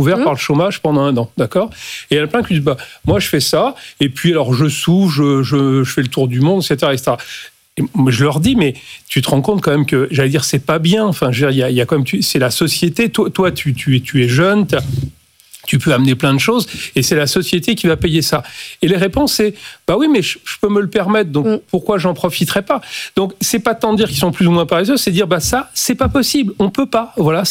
couvert par le chômage pendant 1 an, d'accord ? Et il y en a plein qui disent, moi je fais ça, et puis alors je souffre, je fais le tour du monde, etc., etc. Et je leur dis, mais tu te rends compte quand même que, j'allais dire, c'est pas bien. Enfin, je veux dire, il y a quand même, c'est la société. Toi, tu es jeune, tu peux amener plein de choses, et c'est la société qui va payer ça. Et les réponses, c'est, oui, mais je peux me le permettre, donc pourquoi j'en profiterai pas ? Donc, c'est pas tant de dire qu'ils sont plus ou moins paresseux, c'est dire, ça, c'est pas possible, on peut pas. Voilà,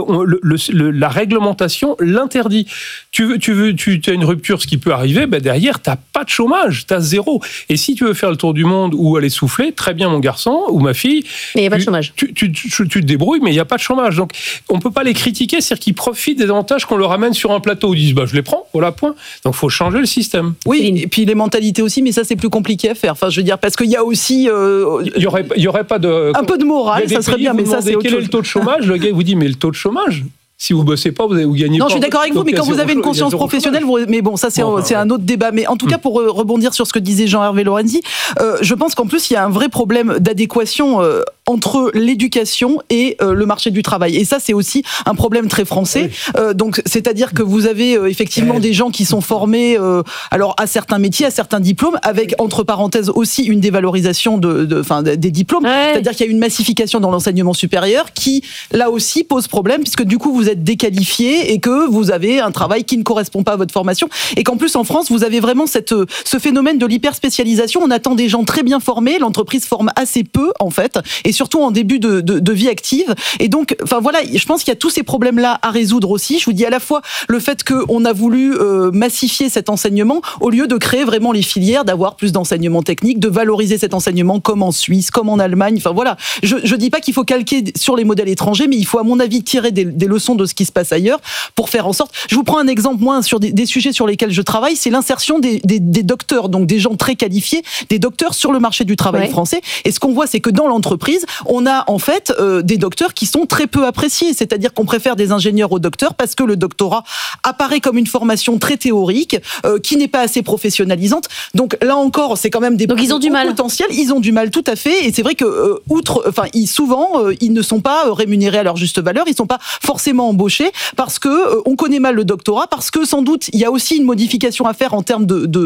la réglementation l'interdit. Tu as une rupture, ce qui peut arriver, derrière, t'as pas de chômage, t'as 0. Et si tu veux faire le tour du monde ou aller souffler, très bien, mon garçon ou ma fille. Mais il n'y a pas de chômage. Tu te débrouilles, mais il n'y a pas de chômage. Donc, on peut pas les critiquer, c'est-à-dire qu'ils profitent des avantages qu'on leur amène sur un plateau. Ils disent, je les prends, voilà, point. Donc, il faut changer le système. Oui, et puis les mentalités aussi, mais ça, c'est plus compliqué à faire. Enfin, je veux dire, parce qu'il y a aussi... Il y aurait pas de... Un peu de morale, ça serait bien, mais ça, c'est autre chose. Quel est le taux de chômage ? Le gars vous dit, mais le taux de chômage, si vous bossez pas, vous gagnez pas. Non, je suis d'accord avec vous, mais quand vous avez une conscience professionnelle, mais bon, ça c'est un autre débat. Mais en tout cas, pour rebondir sur ce que disait Jean-Hervé Lorenzi, je pense qu'en plus il y a un vrai problème d'adéquation entre l'éducation et le marché du travail. Et ça, c'est aussi un problème très français. Oui. Donc, c'est-à-dire que vous avez effectivement des gens qui sont formés, alors à certains métiers, à certains diplômes, avec entre parenthèses aussi une dévalorisation des diplômes. Ouais. C'est-à-dire qu'il y a une massification dans l'enseignement supérieur qui, là aussi, pose problème puisque du coup vous êtes déqualifié et que vous avez un travail qui ne correspond pas à votre formation et qu'en plus en France vous avez vraiment ce phénomène de l'hyperspécialisation. On attend des gens très bien formés, l'entreprise forme assez peu en fait, et surtout en début de vie active. Et donc, voilà, je pense qu'il y a tous ces problèmes-là à résoudre aussi. Je vous dis à la fois le fait qu'on a voulu massifier cet enseignement au lieu de créer vraiment les filières, d'avoir plus d'enseignement technique, de valoriser cet enseignement comme en Suisse, comme en Allemagne. Enfin voilà, je dis pas qu'il faut calquer sur les modèles étrangers, mais il faut à mon avis tirer des leçons de ce qui se passe ailleurs pour faire en sorte. Je vous prends un exemple, moi, sur des sujets sur lesquels je travaille, c'est l'insertion des docteurs, donc des gens très qualifiés, des docteurs sur le marché du travail français. Et ce qu'on voit, c'est que dans l'entreprise, on a en fait des docteurs qui sont très peu appréciés. C'est-à-dire qu'on préfère des ingénieurs aux docteurs parce que le doctorat apparaît comme une formation très théorique, qui n'est pas assez professionnalisante. Donc là encore, c'est quand même des ils ont du mal. Potentiels. Ils ont du mal, tout à fait. Et c'est vrai que souvent, ils ne sont pas rémunérés à leur juste valeur. Ils sont pas forcément embauchés parce que on connaît mal le doctorat, parce que sans doute il y a aussi une modification à faire en termes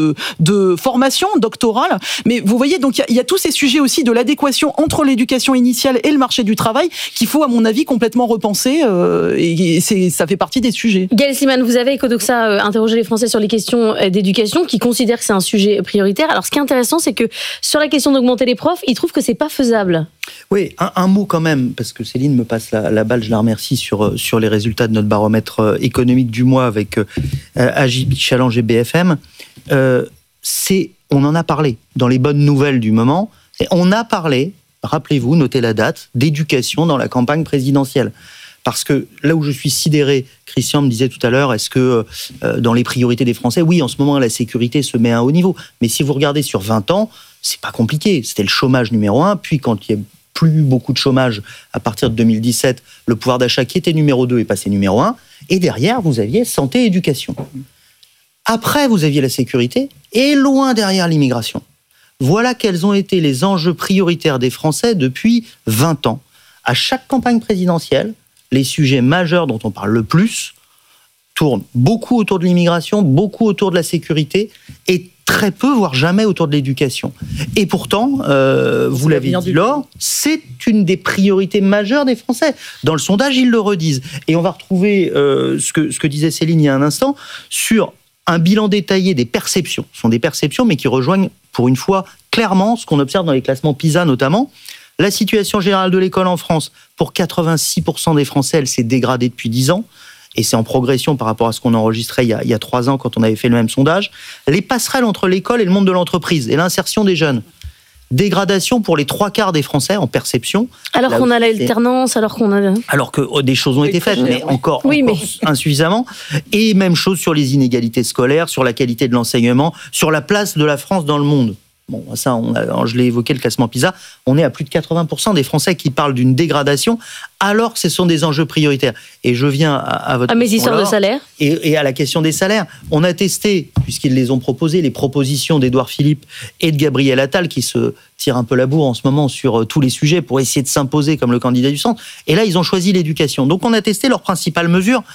de formation doctorale. Mais vous voyez, donc il y a tous ces sujets aussi de l'adéquation entre l'éducation initiale et le marché du travail qu'il faut, à mon avis, complètement repenser. Et ça fait partie des sujets. Gaël Slimane, vous avez, Ecodoxa, interrogé les Français sur les questions d'éducation, qui considèrent que c'est un sujet prioritaire. Alors, ce qui est intéressant, c'est que sur la question d'augmenter les profs, ils trouvent que c'est pas faisable. Oui, un mot quand même, parce que Céline me passe la balle, je la remercie, sur les résultats de notre baromètre économique du mois avec AJ Challenge et BFM. On en a parlé dans les bonnes nouvelles du moment. On a parlé, rappelez-vous, notez la date, d'éducation dans la campagne présidentielle. Parce que là où je suis sidéré, Christian me disait tout à l'heure, est-ce que dans les priorités des Français, oui, en ce moment, la sécurité se met à un haut niveau. Mais si vous regardez sur 20 ans, c'est pas compliqué. C'était le chômage numéro 1, puis quand il y a plus beaucoup de chômage à partir de 2017, le pouvoir d'achat qui était numéro 2 est passé numéro 1, et derrière, vous aviez santé et éducation. Après, vous aviez la sécurité, et loin derrière l'immigration. Voilà quels ont été les enjeux prioritaires des Français depuis 20 ans. À chaque campagne présidentielle, les sujets majeurs dont on parle le plus tournent beaucoup autour de l'immigration, beaucoup autour de la sécurité, et très peu, voire jamais, autour de l'éducation. Et pourtant, vous l'avez dit, Laure, c'est une des priorités majeures des Français. Dans le sondage, ils le redisent. Et on va retrouver ce que disait Céline il y a un instant, sur un bilan détaillé des perceptions. Ce sont des perceptions, mais qui rejoignent, pour une fois, clairement ce qu'on observe dans les classements PISA notamment. La situation générale de l'école en France, pour 86% des Français, elle s'est dégradée depuis 10 ans. Et c'est en progression par rapport à ce qu'on enregistrait il y a 3 ans quand on avait fait le même sondage. Les passerelles entre l'école et le monde de l'entreprise et l'insertion des jeunes. Dégradation pour les 3/4 des Français en perception. Alors qu'on a l'alternance, alors que des choses ont été faites, mais encore insuffisamment. Et même chose sur les inégalités scolaires, sur la qualité de l'enseignement, sur la place de la France dans le monde. Bon, ça, je l'ai évoqué, le classement PISA, on est à plus de 80% des Français qui parlent d'une dégradation, alors que ce sont des enjeux prioritaires. Et je viens à votre mes histoires de salaire. Et à la question des salaires. On a testé, puisqu'ils les ont proposés, les propositions d'Édouard Philippe et de Gabriel Attal, qui se tirent un peu la bourre en ce moment sur tous les sujets pour essayer de s'imposer comme le candidat du centre. Et là, ils ont choisi l'éducation. Donc, on a testé leurs principales mesures.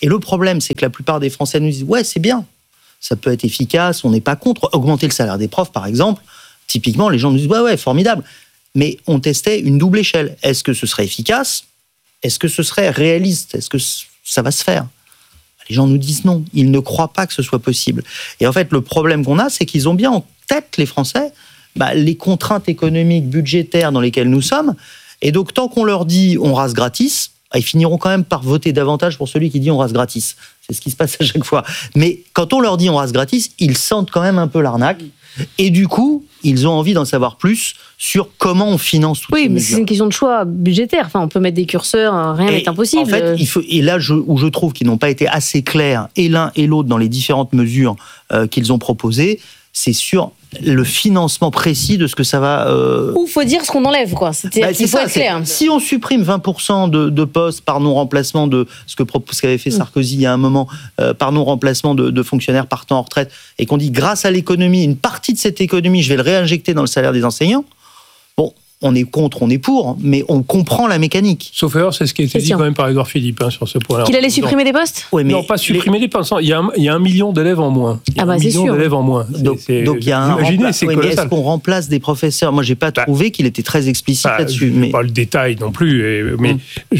Et le problème, c'est que la plupart des Français nous disent « Ouais, c'est bien, ça peut être efficace, on n'est pas contre. Augmenter le salaire des profs, par exemple, typiquement, les gens nous disent « Ouais, formidable. » Mais on testait une double échelle. Est-ce que ce serait efficace ? Est-ce que ce serait réaliste ? Est-ce que ça va se faire ? Les gens nous disent non. Ils ne croient pas que ce soit possible. Et en fait, le problème qu'on a, c'est qu'ils ont bien en tête, les Français, les contraintes économiques, budgétaires dans lesquelles nous sommes. Et donc, tant qu'on leur dit on rase gratis, ils finiront quand même par voter davantage pour celui qui dit on rase gratis. C'est ce qui se passe à chaque fois. Mais quand on leur dit on rase gratis, ils sentent quand même un peu l'arnaque. Et du coup, ils ont envie d'en savoir plus sur comment on finance toutes ces mesures. Oui, mais c'est une question de choix budgétaire. Enfin, on peut mettre des curseurs, rien n'est impossible. En fait, et là où je trouve qu'ils n'ont pas été assez clairs, et l'un et l'autre, dans les différentes mesures qu'ils ont proposées, c'est sur le financement précis de ce que ça va... Ou faut dire ce qu'on enlève, quoi. Il faut être clair. Si on supprime 20% de postes par non-remplacement de ce qu'avait fait Sarkozy il y a un moment, par non-remplacement de fonctionnaires partant en retraite, et qu'on dit grâce à l'économie, une partie de cette économie, je vais le réinjecter dans le salaire des enseignants, bon, on est contre, on est pour, mais on comprend la mécanique. Sauf erreur, c'est ce qui a été dit quand même par Édouard Philippe sur ce point-là. Qu'il allait supprimer des postes ? Oui, mais non, pas supprimer des postes. Il y a 1 million d'élèves en moins. C'est sûr. D'élèves en moins. Donc il y a un remplacement. Oui, mais est-ce qu'on remplace des professeurs ? Moi, j'ai pas trouvé qu'il était très explicite là-dessus. Mais pas le détail non plus. Mais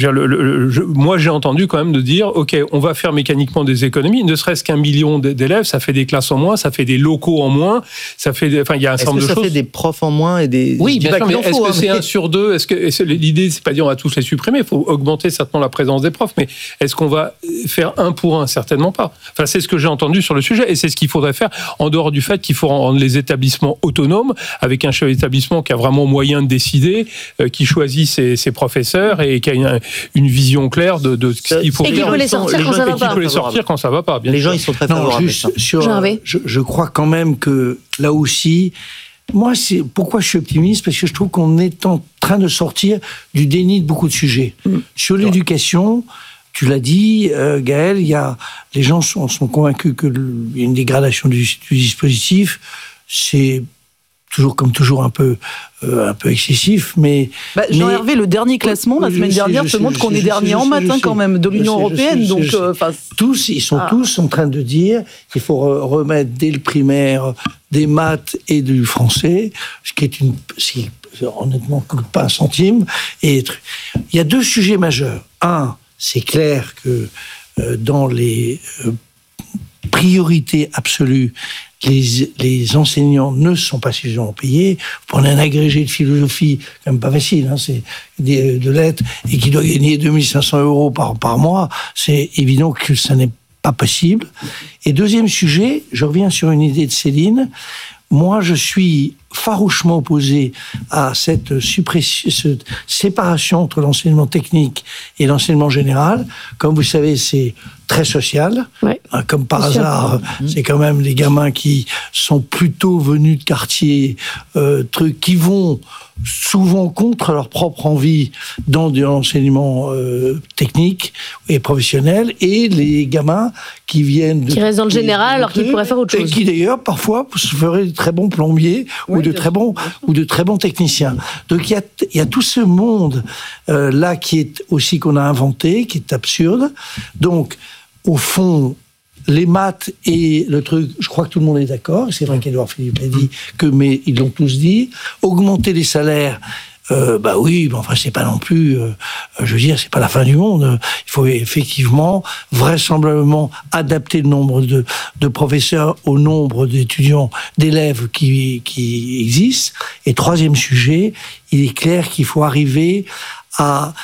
moi, j'ai entendu quand même de dire, ok, on va faire mécaniquement des économies. Ne serait-ce qu'1 million d'élèves, ça fait des classes en moins, ça fait des locaux en moins, ça fait. Il y a un certain nombre de choses. Est-ce que ça fait des profs en moins et des. Oui, bien sûr. Mais est-ce que c'est 1 sur 2 ? L'idée, c'est pas dire on va tous les supprimer, il faut augmenter certainement la présence des profs, mais est-ce qu'on va faire 1 pour 1 ? Certainement pas. Enfin, c'est ce que j'ai entendu sur le sujet, et c'est ce qu'il faudrait faire, en dehors du fait qu'il faut rendre les établissements autonomes, avec un chef d'établissement qui a vraiment moyen de décider, qui choisit ses professeurs, et qui a une vision claire de ce qu'il faut faire. Et qui peut les sortir quand ça va pas. Qui peut les sortir quand ça va pas. Les gens, ils sont très favorables. Je crois quand même que, là aussi... Moi, pourquoi je suis optimiste ? Parce que je trouve qu'on est en train de sortir du déni de beaucoup de sujets. Sur l'éducation, tu l'as dit, Gaël, les gens sont convaincus qu'il y a une dégradation du dispositif. C'est toujours un peu excessif, mais... Jean-Hervé, le dernier classement, la semaine dernière, te montre qu'on est dernier en maths quand même, de l'Union européenne. Ils sont tous en train de dire qu'il faut remettre dès le primaire des maths et du français, ce qui est honnêtement coûte pas 1 centime. Et il y a 2 sujets majeurs. Un, c'est clair que dans les priorités absolues, les enseignants ne sont pas suffisamment payés. Vous prenez un agrégé de philosophie, quand même pas facile, c'est de lettres, et qui doit gagner 2500 € par mois. C'est évident que ça n'est pas possible. Et deuxième sujet, je reviens sur une idée de Céline. Moi, je suis farouchement opposé à cette séparation entre l'enseignement technique et l'enseignement général. Comme vous savez, c'est très social. Ouais, comme par hasard, c'est quand même des gamins qui sont plutôt venus de quartiers, qui vont souvent contre leur propre envie dans de l'enseignement technique et professionnel, et les gamins qui viennent qui restent dans le général alors qu'ils pourraient faire autre chose. Et qui d'ailleurs parfois feraient de très bons plombiers ou de très bons techniciens. Donc il y a tout ce monde là qui est aussi qu'on a inventé, qui est absurde. Donc au fond, les maths et le truc, je crois que tout le monde est d'accord. C'est vrai qu'Édouard Philippe l'a dit, mais ils l'ont tous dit. Augmenter les salaires, oui, mais enfin c'est pas non plus, je veux dire, c'est pas la fin du monde. Il faut effectivement, vraisemblablement, adapter le nombre de professeurs au nombre d'étudiants, d'élèves qui existent. Et troisième sujet, il est clair qu'il faut arriver à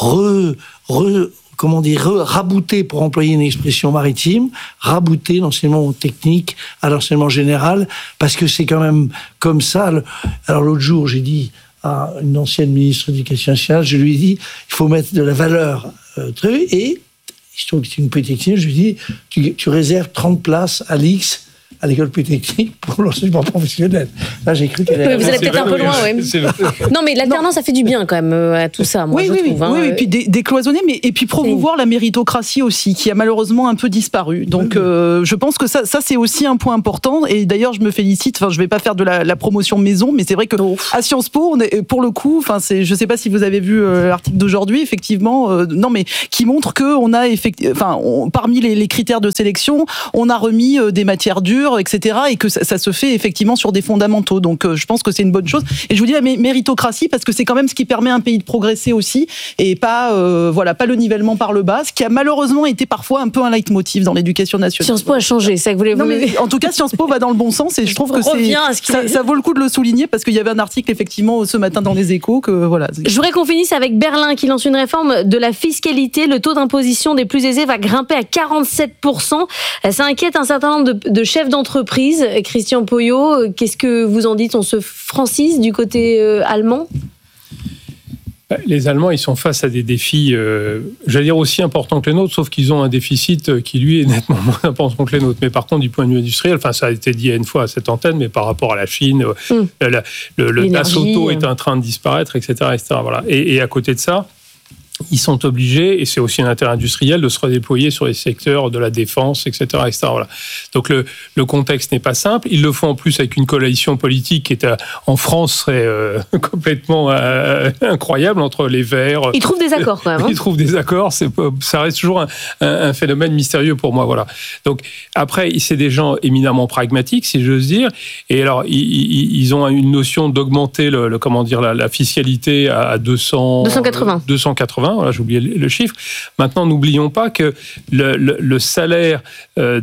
rabouter, pour employer une expression maritime, rabouter l'enseignement technique à l'enseignement général, parce que c'est quand même comme ça. Alors l'autre jour, j'ai dit à une ancienne ministre de l'Éducation nationale, je lui ai dit, il faut mettre de la valeur, et je trouve que c'est une petite technique, je lui ai dit, tu réserves 30 places à l'X à l'école polytechnique pour l'enseignement professionnel. Là, j'ai cru qu'elle allait... Vous allez peut-être un peu loin, oui. Non, mais l'alternance, ça fait du bien quand même à tout ça, moi, je trouve. Oui, et puis décloisonner, et puis promouvoir la méritocratie aussi, qui a malheureusement un peu disparu. Donc, je pense que ça c'est aussi un point important. Et d'ailleurs, je me félicite, je ne vais pas faire de la promotion maison, mais c'est vrai que à Sciences Po, on est, pour le coup, je ne sais pas si vous avez vu l'article d'aujourd'hui, effectivement, non, mais qui montre qu'on a, parmi les critères de sélection, on a remis des matières dures, etc., et que ça se fait effectivement sur des fondamentaux. Donc, je pense que c'est une bonne chose. Et je vous dis la méritocratie, parce que c'est quand même ce qui permet à un pays de progresser aussi, et pas le nivellement par le bas, ce qui a malheureusement été parfois un peu un leitmotiv dans l'éducation nationale. Sciences Po a changé, c'est ça que vous voulez. En tout cas, Sciences Po va dans le bon sens, et je trouve que ça vaut le coup de le souligner, parce qu'il y avait un article effectivement ce matin dans les Échos que voilà. Je voudrais qu'on finisse avec Berlin qui lance une réforme de la fiscalité. Le taux d'imposition des plus aisés va grimper à 47%. Ça inquiète un certain nombre de chefs d'entreprise. Christian Poyot, qu'est-ce que vous en dites? On se francise du côté allemand? Les Allemands, ils sont face à des défis, j'allais dire aussi importants que les nôtres, sauf qu'ils ont un déficit qui, lui, est nettement moins important que les nôtres. Mais par contre, du point de vue industriel, ça a été dit une fois à cette antenne, mais par rapport à la Chine, le DAS Auto est en train de disparaître, etc. Voilà. Et à côté de ça, ils sont obligés, et c'est aussi un intérêt industriel, de se redéployer sur les secteurs de la défense, etc. Voilà. Donc le contexte n'est pas simple. Ils le font en plus avec une coalition politique qui en France serait complètement incroyable entre les Verts. Ils trouvent des accords quand même. Ils trouvent des accords. Ça reste toujours un phénomène mystérieux pour moi. Voilà. Donc après, c'est des gens éminemment pragmatiques, si j'ose dire. Et alors ils ont une notion d'augmenter la fiscalité à 280. Voilà, j'ai oublié le chiffre. Maintenant, n'oublions pas que le salaire je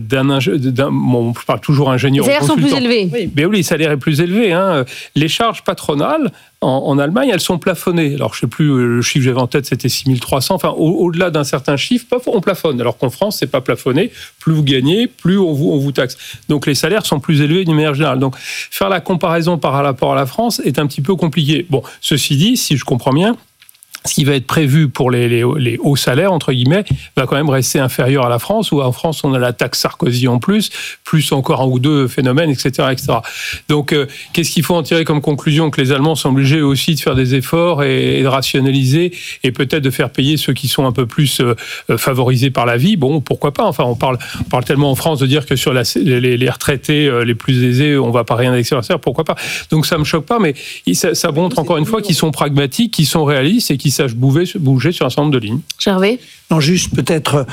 parle toujours ingénieur. Les salaires sont plus élevés. Oui, le salaire est plus élevé. Les charges patronales en Allemagne, elles sont plafonnées. Alors, je ne sais plus, le chiffre que j'avais en tête, c'était 6300. Au-delà d'un certain chiffre, on plafonne. Alors qu'en France, c'est pas plafonné. Plus vous gagnez, plus on vous taxe. Donc, les salaires sont plus élevés d'une manière générale. Donc, faire la comparaison par rapport à la France est un petit peu compliqué. Bon, ceci dit, si je comprends bien, ce qui va être prévu pour les hauts salaires, entre guillemets, va quand même rester inférieur à la France, où en France, on a la taxe Sarkozy en plus encore un ou deux phénomènes, etc. Donc, qu'est-ce qu'il faut en tirer comme conclusion? Que les Allemands sont obligés aussi de faire des efforts et de rationaliser, et peut-être de faire payer ceux qui sont un peu plus favorisés par la vie. Bon, pourquoi pas? On parle tellement en France de dire que sur les retraités les plus aisés, on ne va pas rien avec ça, pourquoi pas? Donc, ça ne me choque pas, mais ça montre encore une fois qu'ils sont pragmatiques, qu'ils sont réalistes et qu'ils sachent bouger sur un certain nombre de lignes. Gervais? Non, juste peut-être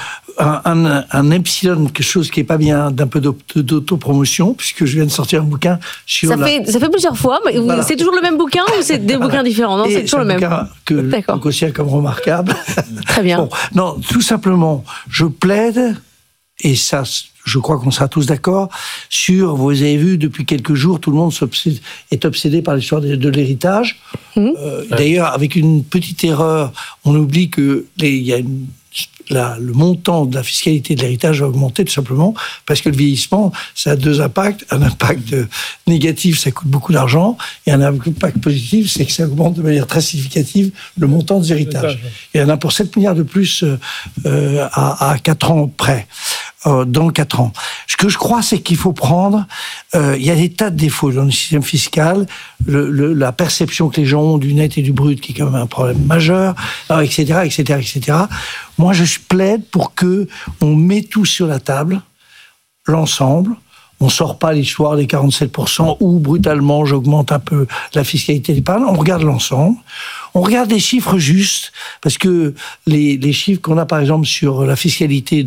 un epsilon, quelque chose qui n'est pas bien, d'un peu d'autopromotion, puisque je viens de sortir un bouquin sur ça fait plusieurs fois, mais voilà. C'est toujours le même bouquin ou c'est des bouquins différents? Non, c'est toujours le même. Que je considère comme remarquable. Très bien. Bon, non, tout simplement, je plaide, et ça, je crois qu'on sera tous d'accord, vous avez vu, depuis quelques jours, tout le monde est obsédé par l'histoire de l'héritage. D'ailleurs, avec une petite erreur, on oublie que le montant de la fiscalité de l'héritage va augmenter tout simplement parce que le vieillissement, ça a deux impacts. Un impact négatif, ça coûte beaucoup d'argent, et un impact positif, c'est que ça augmente de manière très significative le montant des héritages. Il y en a pour 7 milliards de plus à 4 ans près. Dans 4 ans. Ce que je crois, c'est qu'il faut prendre... il y a des tas de défauts dans le système fiscal, la perception que les gens ont du net et du brut, qui est quand même un problème majeur, etc. Moi, je plaide pour qu'on mette tout sur la table, l'ensemble. On ne sort pas l'histoire des 47% où, brutalement, j'augmente un peu la fiscalité d'épargne. On regarde l'ensemble. On regarde des chiffres justes, parce que les chiffres qu'on a, par exemple, sur la fiscalité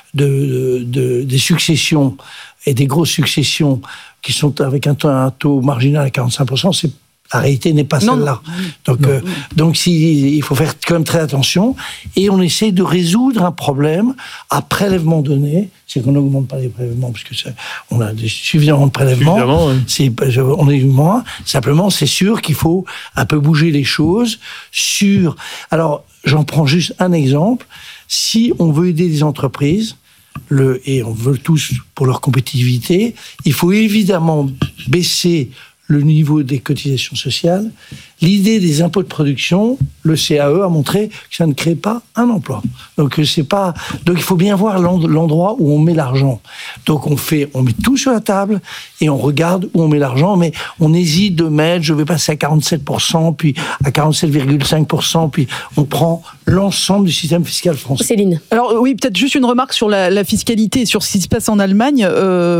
des successions et des grosses successions qui sont avec un taux marginal à 45%, la réalité n'est pas celle-là. Donc il faut faire quand même très attention, et on essaie de résoudre un problème à prélèvement donné. C'est qu'on n'augmente pas les prélèvements, parce que on a suffisamment de prélèvements. Oui. On est moins. Simplement, c'est sûr qu'il faut un peu bouger les choses. Alors, j'en prends juste un exemple. Si on veut aider les entreprises, et on veut tous pour leur compétitivité, il faut évidemment baisser le niveau des cotisations sociales, l'idée des impôts de production, le CAE a montré que ça ne crée pas un emploi. Donc il faut bien voir l'endroit où on met l'argent. Donc on met tout sur la table et on regarde où on met l'argent, mais on hésite de mettre, je vais passer à 47%, puis à 47,5%, puis on prend l'ensemble du système fiscal français. Céline. Alors oui, peut-être juste une remarque sur la fiscalité, sur ce qui se passe en Allemagne.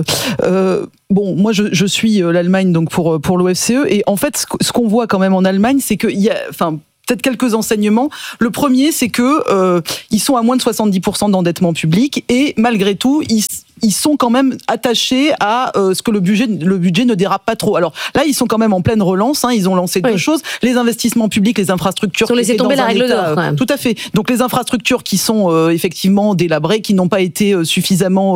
Bon, moi je suis l'Allemagne donc pour l'OFCE, et en fait ce qu'on voit quand même en Allemagne, c'est qu'il y a, peut-être quelques enseignements. Le premier, c'est que ils sont à moins de 70% d'endettement public, et malgré tout, ils sont quand même attachés à ce que le budget ne dérape pas trop. Alors là, ils sont quand même en pleine relance. Ils ont lancé deux choses. Les investissements publics, les infrastructures. Ils ont laissé tomber la règle d'or, quand même. Tout à fait. Donc les infrastructures qui sont effectivement délabrées, qui n'ont pas été suffisamment...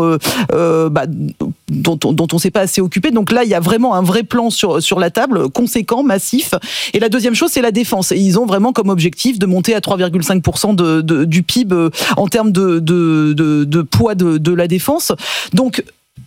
dont on ne s'est pas assez occupé. Donc là, il y a vraiment un vrai plan sur la table, conséquent, massif. Et la deuxième chose, c'est la défense. Et ils ont vraiment comme objectif de monter à 3,5% du PIB en termes de poids de la défense. Donc,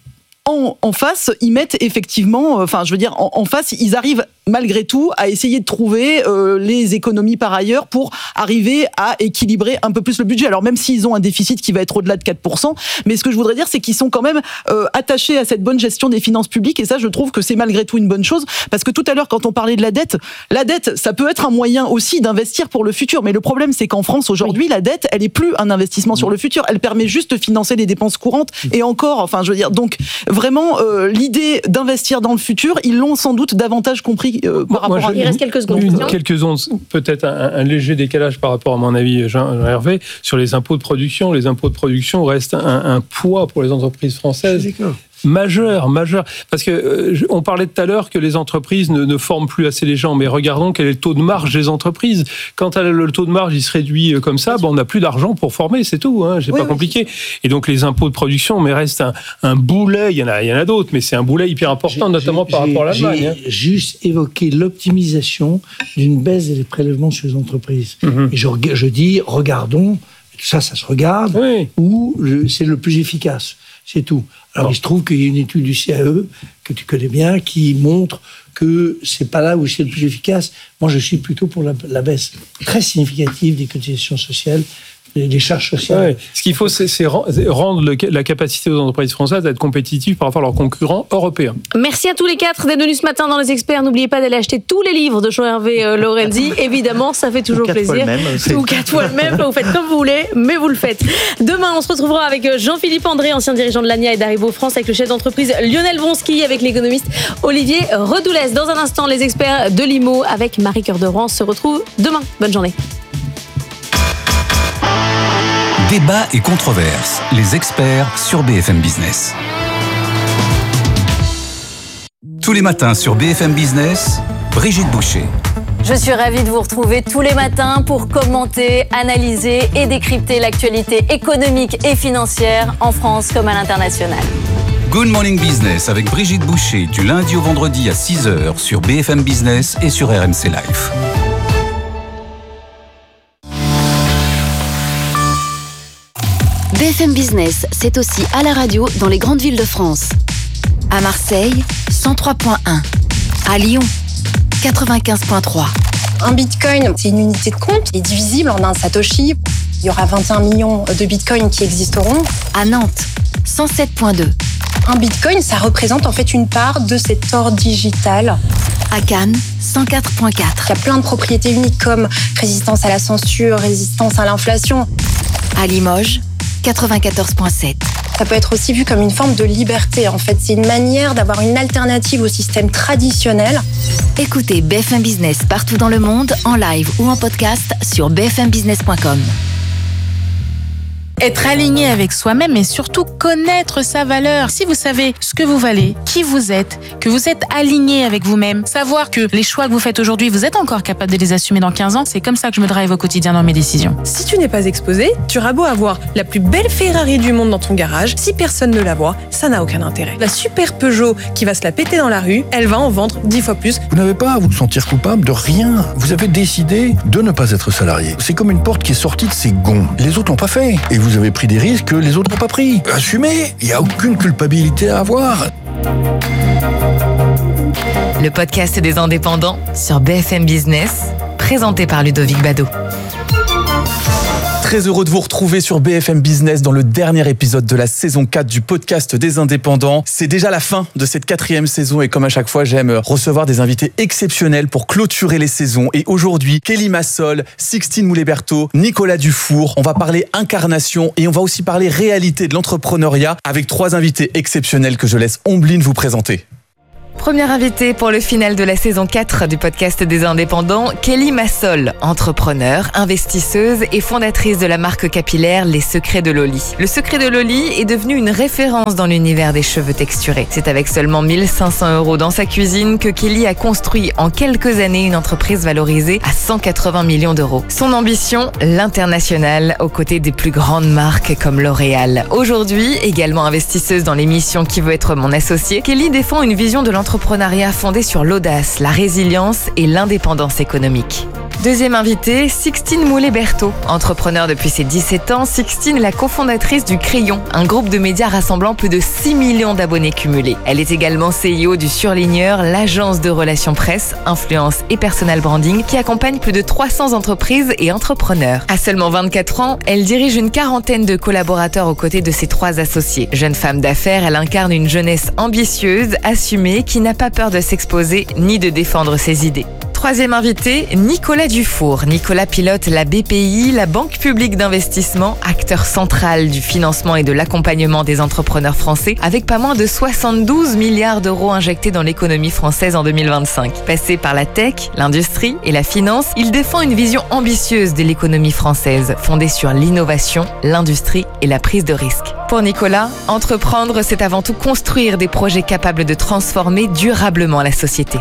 en face, ils mettent effectivement, en face, ils arrivent malgré tout à essayer de trouver les économies par ailleurs pour arriver à équilibrer un peu plus le budget. Alors même s'ils ont un déficit qui va être au-delà de 4%, mais ce que je voudrais dire, c'est qu'ils sont quand même attachés à cette bonne gestion des finances publiques, et ça, je trouve que c'est malgré tout une bonne chose, parce que tout à l'heure, quand on parlait de la dette, ça peut être un moyen aussi d'investir pour le futur, mais le problème, c'est qu'en France, aujourd'hui, la dette, elle est plus un investissement sur le futur, elle permet juste de financer les dépenses courantes, et encore, donc vraiment, l'idée d'investir dans le futur, ils l'ont sans doute davantage compris par rapport à... Il reste quelques secondes. Quelques secondes, peut-être un léger décalage par rapport à mon avis, Jean Hervé, sur les impôts de production. Les impôts de production restent un poids pour les entreprises françaises. Majeur. Parce que on parlait tout à l'heure que les entreprises ne forment plus assez les gens, mais regardons quel est le taux de marge des entreprises. Quand le taux de marge il se réduit comme ça, on n'a plus d'argent pour former, c'est tout. C'est pas compliqué. Et donc les impôts de production, mais reste un boulet. Il y en a d'autres, mais c'est un boulet hyper important, notamment par rapport à l'Allemagne. J'ai juste évoqué l'optimisation d'une baisse des prélèvements sur les entreprises. Et je dis, regardons. Ça se regarde, où c'est le plus efficace. C'est tout. Alors, il se trouve qu'il y a une étude du CAE, que tu connais bien, qui montre que c'est pas là où c'est le plus efficace. Moi, je suis plutôt pour la baisse très significative des cotisations sociales, des charges sociales. Ce qu'il faut, c'est rendre la capacité aux entreprises françaises d'être compétitives par rapport à leurs concurrents européens. Merci à tous les quatre d'être venus ce matin dans Les Experts. N'oubliez pas d'aller acheter tous les livres de Jean-Hervé Lorenzi. Évidemment, ça fait toujours plaisir. Ou 4 fois le même. Vous faites comme vous voulez, mais vous le faites. Demain, on se retrouvera avec Jean-Philippe André, ancien dirigeant de l'ANIA et d'Haribo France, avec le chef d'entreprise Lionel Vonsky, avec l'économiste Olivier Redoulès. Dans un instant, Les Experts de l'IMO avec Marie Cœur de Rouen se retrouvent demain. Bonne journée. Débat et controverses, les experts sur BFM Business. Tous les matins sur BFM Business, Brigitte Boucher. Je suis ravie de vous retrouver tous les matins pour commenter, analyser et décrypter l'actualité économique et financière en France comme à l'international. Good Morning Business avec Brigitte Boucher du lundi au vendredi à 6h sur BFM Business et sur RMC Live. BFM Business, c'est aussi à la radio dans les grandes villes de France. À Marseille, 103.1. À Lyon, 95.3. Un bitcoin, c'est une unité de compte qui est divisible en un satoshi. Il y aura 21 millions de bitcoins qui existeront. À Nantes, 107.2. Un bitcoin, ça représente en fait une part de cet or digital. À Cannes, 104.4. Il y a plein de propriétés uniques comme résistance à la censure, résistance à l'inflation. À Limoges, 94.7. Ça peut être aussi vu comme une forme de liberté. En fait, c'est une manière d'avoir une alternative au système traditionnel. Écoutez BFM Business partout dans le monde, en live ou en podcast sur bfmbusiness.com. Être aligné avec soi-même et surtout connaître sa valeur. Si vous savez ce que vous valez, qui vous êtes, que vous êtes aligné avec vous-même, savoir que les choix que vous faites aujourd'hui, vous êtes encore capable de les assumer dans 15 ans, c'est comme ça que je me drive au quotidien dans mes décisions. Si tu n'es pas exposé, tu auras beau avoir la plus belle Ferrari du monde dans ton garage, si personne ne la voit, ça n'a aucun intérêt. La super Peugeot qui va se la péter dans la rue, elle va en vendre 10 fois plus. Vous n'avez pas à vous sentir coupable de rien. Vous avez décidé de ne pas être salarié. C'est comme une porte qui est sortie de ses gonds. Les autres n'ont pas fait. Et vous avez pris des risques que les autres n'ont pas pris. Assumez, il n'y a aucune culpabilité à avoir. le podcast des indépendants sur BFM Business, présenté par Ludovic Bado. Très heureux de vous retrouver sur BFM Business dans le dernier épisode de la saison 4 du podcast des indépendants. C'est déjà la fin de cette 4e saison et comme à chaque fois, j'aime recevoir des invités exceptionnels pour clôturer les saisons. Et aujourd'hui, Kelly Massol, Sixtine Moulet-Berthaud, Nicolas Dufour. On va parler incarnation et on va aussi parler réalité de l'entrepreneuriat avec 3 invités exceptionnels que je laisse Ombline vous présenter. Première invitée pour le final de la saison 4 du podcast des indépendants, Kelly Massol, entrepreneure, investisseuse et fondatrice de la marque capillaire Les Secrets de Loli. Le Secret de Loli est devenu une référence dans l'univers des cheveux texturés. C'est avec seulement 1 500 € dans sa cuisine que Kelly a construit en quelques années une entreprise valorisée à 180 millions d'euros. Son ambition, l'international, aux côtés des plus grandes marques comme L'Oréal. Aujourd'hui, également investisseuse dans l'émission Qui veut être mon associé, Kelly défend une vision de l'entrepreneuriat fondée sur l'audace, la résilience et l'indépendance économique. Deuxième invitée, Sixtine Moulet-Berthaud. Entrepreneur depuis ses 17 ans, Sixtine est la cofondatrice du Crayon, un groupe de médias rassemblant plus de 6 millions d'abonnés cumulés. Elle est également CEO du Surligneur, l'agence de relations presse, influence et personal branding qui accompagne plus de 300 entreprises et entrepreneurs. À seulement 24 ans, elle dirige une quarantaine de collaborateurs aux côtés de ses 3 associés. Jeune femme d'affaires, elle incarne une jeunesse ambitieuse, assumée, qui n'a pas peur de s'exposer ni de défendre ses idées. Troisième invité, Nicolas Dufour. Nicolas pilote la BPI, la Banque publique d'investissement, acteur central du financement et de l'accompagnement des entrepreneurs français, avec pas moins de 72 milliards d'euros injectés dans l'économie française en 2025. Passé par la tech, l'industrie et la finance, il défend une vision ambitieuse de l'économie française, fondée sur l'innovation, l'industrie et la prise de risque. Pour Nicolas, entreprendre, c'est avant tout construire des projets capables de transformer durablement la société.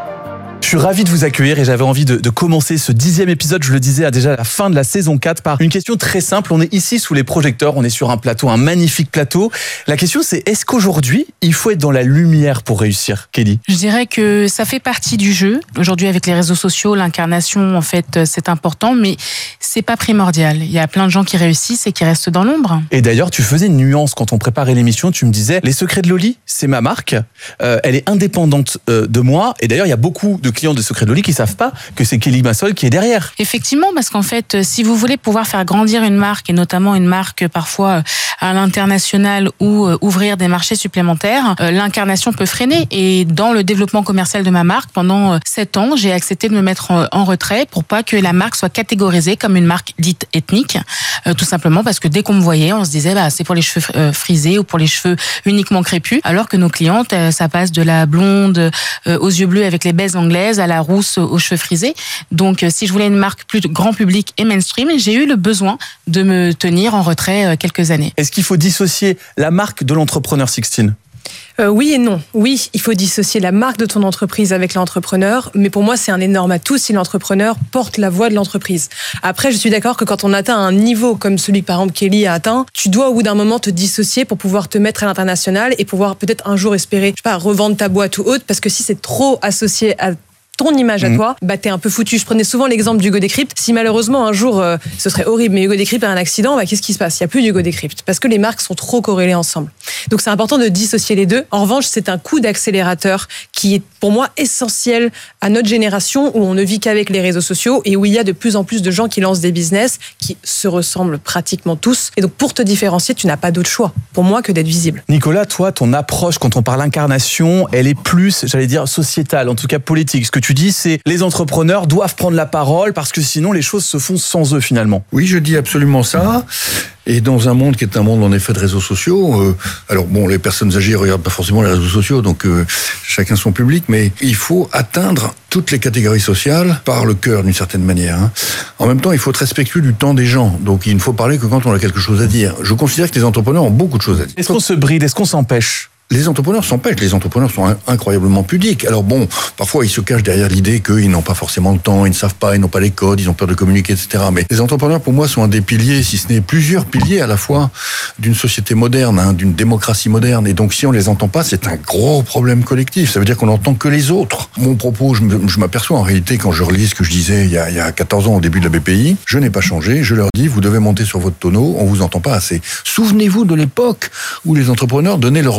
Je suis ravi de vous accueillir et j'avais envie de commencer ce 10e épisode, je le disais, à déjà la fin de la saison 4 par une question très simple. On est ici sous les projecteurs, on est sur un plateau, un magnifique plateau. La question c'est, est-ce qu'aujourd'hui, il faut être dans la lumière pour réussir, Kelly ? Je dirais que ça fait partie du jeu. Aujourd'hui, avec les réseaux sociaux, l'incarnation, en fait, c'est important, mais c'est pas primordial. Il y a plein de gens qui réussissent et qui restent dans l'ombre. Et d'ailleurs, tu faisais une nuance quand on préparait l'émission, tu me disais, Les Secrets de Loli, c'est ma marque, elle est indépendante de moi, et d'ailleurs, il y a beaucoup de clients de Secrets de Loli qui savent pas que c'est Kelly Massol qui est derrière. Effectivement, parce qu'en fait, si vous voulez pouvoir faire grandir une marque, et notamment une marque parfois à l'international ou ouvrir des marchés supplémentaires, l'incarnation peut freiner. Et dans le développement commercial de ma marque, pendant 7 ans, j'ai accepté de me mettre en retrait pour pas que la marque soit catégorisée comme une marque dite ethnique. Tout simplement parce que dès qu'on me voyait, on se disait c'est pour les cheveux frisés ou pour les cheveux uniquement crépus, alors que nos clientes, ça passe de la blonde aux yeux bleus avec les baies anglaises à la rousse aux cheveux frisés. Donc, si je voulais une marque plus grand public et mainstream, j'ai eu le besoin de me tenir en retrait quelques années. Est-ce qu'il faut dissocier la marque de l'entrepreneur, Sixtine ? Oui et non. Oui, il faut dissocier la marque de ton entreprise avec l'entrepreneur, mais pour moi, c'est un énorme atout si l'entrepreneur porte la voix de l'entreprise. Après, je suis d'accord que quand on atteint un niveau comme celui que, par exemple, Kelly a atteint, tu dois au bout d'un moment te dissocier pour pouvoir te mettre à l'international et pouvoir peut-être un jour espérer, revendre ta boîte ou autre, parce que si c'est trop associé à ton image à toi, t'es un peu foutu. Je prenais souvent l'exemple d'Hugo Décrypte. Si malheureusement un jour, ce serait horrible, mais Hugo Décrypte a un accident, qu'est-ce qui se passe ? Il n'y a plus d'Hugo Décrypte parce que les marques sont trop corrélées ensemble. Donc c'est important de dissocier les deux. En revanche, c'est un coup d'accélérateur qui est pour moi essentiel à notre génération où on ne vit qu'avec les réseaux sociaux et où il y a de plus en plus de gens qui lancent des business qui se ressemblent pratiquement tous. Et donc pour te différencier, tu n'as pas d'autre choix pour moi que d'être visible. Nicolas, toi, ton approche quand on parle incarnation, elle est plus, j'allais dire, sociétale, en tout cas politique. Ce que tu dis, c'est les entrepreneurs doivent prendre la parole parce que sinon les choses se font sans eux finalement. Oui, je dis absolument ça. Et dans un monde qui est un monde en effet de réseaux sociaux, alors bon, les personnes âgées regardent pas forcément les réseaux sociaux, donc chacun son public, mais il faut atteindre toutes les catégories sociales par le cœur d'une certaine manière. En même temps, il faut être respectueux du temps des gens, donc il ne faut parler que quand on a quelque chose à dire. Je considère que les entrepreneurs ont beaucoup de choses à dire. Est-ce qu'on se bride, est-ce qu'on s'empêche ? Les entrepreneurs s'empêchent, les entrepreneurs sont incroyablement pudiques. Alors bon, parfois ils se cachent derrière l'idée qu'ils n'ont pas forcément le temps, ils ne savent pas, ils n'ont pas les codes, ils ont peur de communiquer, etc. Mais les entrepreneurs, pour moi, sont un des piliers, si ce n'est plusieurs piliers à la fois, d'une société moderne, d'une démocratie moderne. Et donc si on les entend pas, c'est un gros problème collectif. Ça veut dire qu'on n'entend que les autres. Mon propos, je m'aperçois en réalité, quand je relis ce que je disais il y a 14 ans au début de la BPI, je n'ai pas changé, je leur dis, vous devez monter sur votre tonneau, on vous entend pas assez. Souvenez-vous de l'époque où les entrepreneurs donnaient leur nom à leurs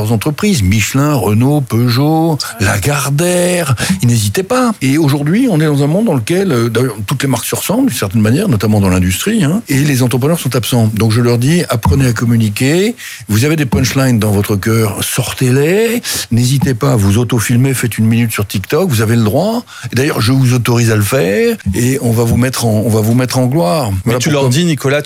leurs entreprises. Michelin, Renault, Peugeot, Lagardère, ils n'hésitaient pas. Et aujourd'hui, on est dans un monde dans lequel, d'ailleurs, toutes les marques se ressemblent d'une certaine manière, notamment dans l'industrie, et les entrepreneurs sont absents. Donc je leur dis, apprenez à communiquer. Vous avez des punchlines dans votre cœur, sortez-les. N'hésitez pas à vous auto-filmer, faites 1 minute sur TikTok, vous avez le droit. Et d'ailleurs, je vous autorise à le faire et on va vous mettre en gloire. Mais tu leur dis, Nicolas,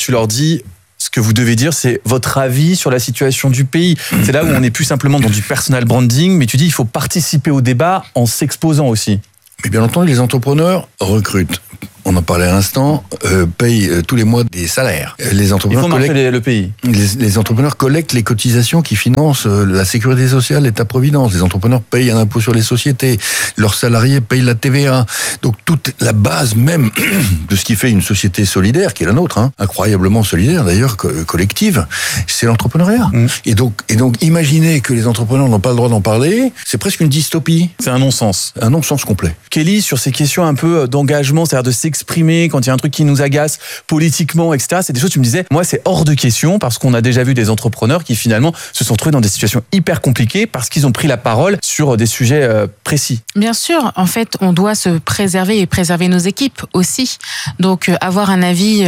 ce que vous devez dire, c'est votre avis sur la situation du pays. C'est là où on n'est plus simplement dans du personal branding, mais tu dis il faut participer au débat en s'exposant aussi. Mais bien entendu, les entrepreneurs recrutent. On en parlait à l'instant, payent tous les mois des salaires. Les entrepreneurs collectent le pays. Les entrepreneurs collectent les cotisations qui financent la sécurité sociale, l'État-providence. Les entrepreneurs payent un impôt sur les sociétés. Leurs salariés payent la TVA. Donc toute la base même de ce qui fait une société solidaire, qui est la nôtre, incroyablement solidaire d'ailleurs, collective, c'est l'entrepreneuriat. Et donc imaginer que les entrepreneurs n'ont pas le droit d'en parler, c'est presque une dystopie. C'est un non-sens. Un non-sens complet. Kelly, sur ces questions un peu d'engagement, c'est-à-dire de s'exprimer quand il y a un truc qui nous agace politiquement, etc. C'est des choses, tu me disais, moi c'est hors de question parce qu'on a déjà vu des entrepreneurs qui finalement se sont trouvés dans des situations hyper compliquées parce qu'ils ont pris la parole sur des sujets précis. Bien sûr, en fait, on doit se préserver et préserver nos équipes aussi. Donc avoir un avis